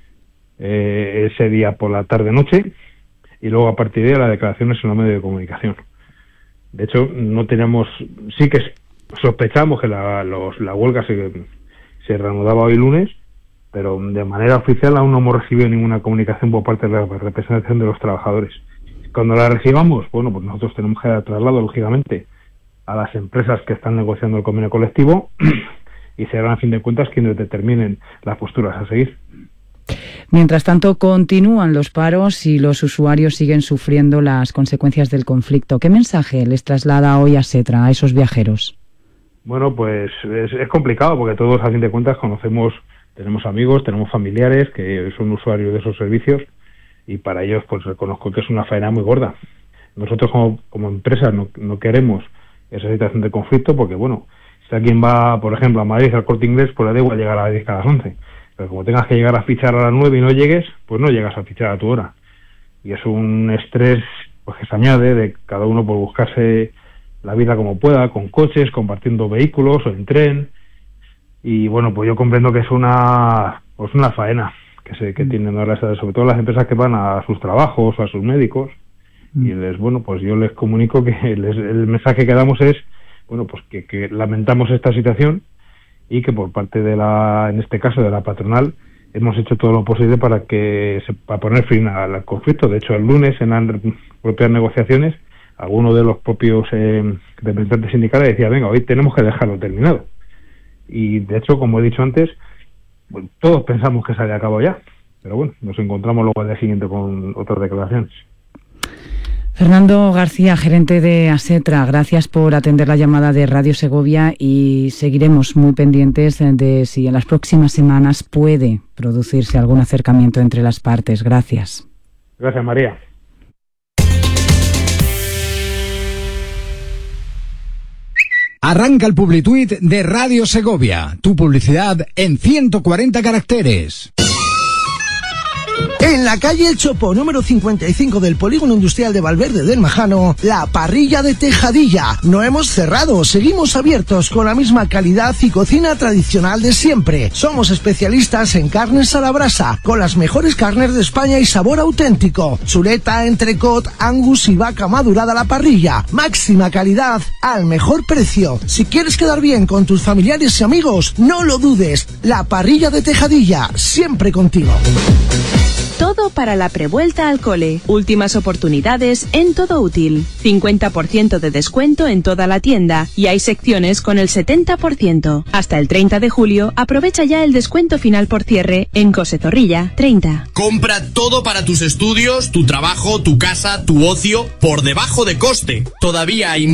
eh, ese día por la tarde-noche y luego a partir de ahí las declaraciones en los medios de comunicación. De hecho, no tenemos, sí que sospechamos que la, los, la huelga se, se reanudaba hoy lunes, pero de manera oficial aún no hemos recibido ninguna comunicación por parte de la representación de los trabajadores. Cuando la recibamos, bueno, pues nosotros tenemos que dar traslado, lógicamente, a las empresas que están negociando el convenio colectivo y serán, a fin de cuentas, quienes determinen las posturas a seguir. Mientras tanto, continúan los paros y los usuarios siguen sufriendo las consecuencias del conflicto. ¿Qué mensaje les traslada hoy a Setra, a esos viajeros? Bueno, pues es, es complicado porque todos, a fin de cuentas, conocemos, tenemos amigos, tenemos familiares que son usuarios de esos servicios y para ellos, pues reconozco que es una faena muy gorda. Nosotros como, como empresa no, no queremos esa situación de conflicto porque, bueno, si alguien va, por ejemplo, a Madrid al Corte Inglés, pues le da igual llegar a las diez que a las once. Pero como tengas que llegar a fichar a las nueve y no llegues, pues no llegas a fichar a tu hora. Y es un estrés pues que se añade de cada uno por buscarse la vida como pueda, con coches, compartiendo vehículos o en tren. Y bueno, pues yo comprendo que es una pues una faena. que se que tienen ahora, sobre todo las empresas que van a sus trabajos o a sus médicos, y les, bueno, pues yo les comunico que les, el mensaje que damos es, bueno, pues que, que lamentamos esta situación y que por parte de la, en este caso de la patronal, hemos hecho todo lo posible para que se, para poner fin al conflicto. De hecho, el lunes en las propias negociaciones, alguno de los propios eh, representantes sindicales decía, venga, hoy tenemos que dejarlo terminado. Y de hecho, como he dicho antes, bueno, todos pensamos que se haya acabado ya, pero bueno, nos encontramos luego al día siguiente con otras declaraciones. Fernando García, gerente de ASETRA, gracias por atender la llamada de Radio Segovia y seguiremos muy pendientes de si en las próximas semanas puede producirse algún acercamiento entre las partes. Gracias. Gracias, María. Arranca el Publituit de Radio Segovia, tu publicidad en ciento cuarenta caracteres. En la calle El Chopo, número cincuenta y cinco del Polígono Industrial de Valverde del Majano, la parrilla de Tejadilla. No hemos cerrado, seguimos abiertos con la misma calidad y cocina tradicional de siempre. Somos especialistas en carnes a la brasa, con las mejores carnes de España y sabor auténtico. Chuleta, entrecot, angus y vaca madurada a la parrilla. Máxima calidad al mejor precio. Si quieres quedar bien con tus familiares y amigos, no lo dudes. La parrilla de Tejadilla, siempre contigo. Todo para la prevuelta al cole. Últimas oportunidades en Todo Útil. cincuenta por ciento de descuento en toda la tienda y hay secciones con el setenta por ciento. Hasta el treinta de julio aprovecha ya el descuento final por cierre en Cose Zorrilla treinta. Compra todo para tus estudios, tu trabajo, tu casa, tu ocio por debajo de coste. Todavía hay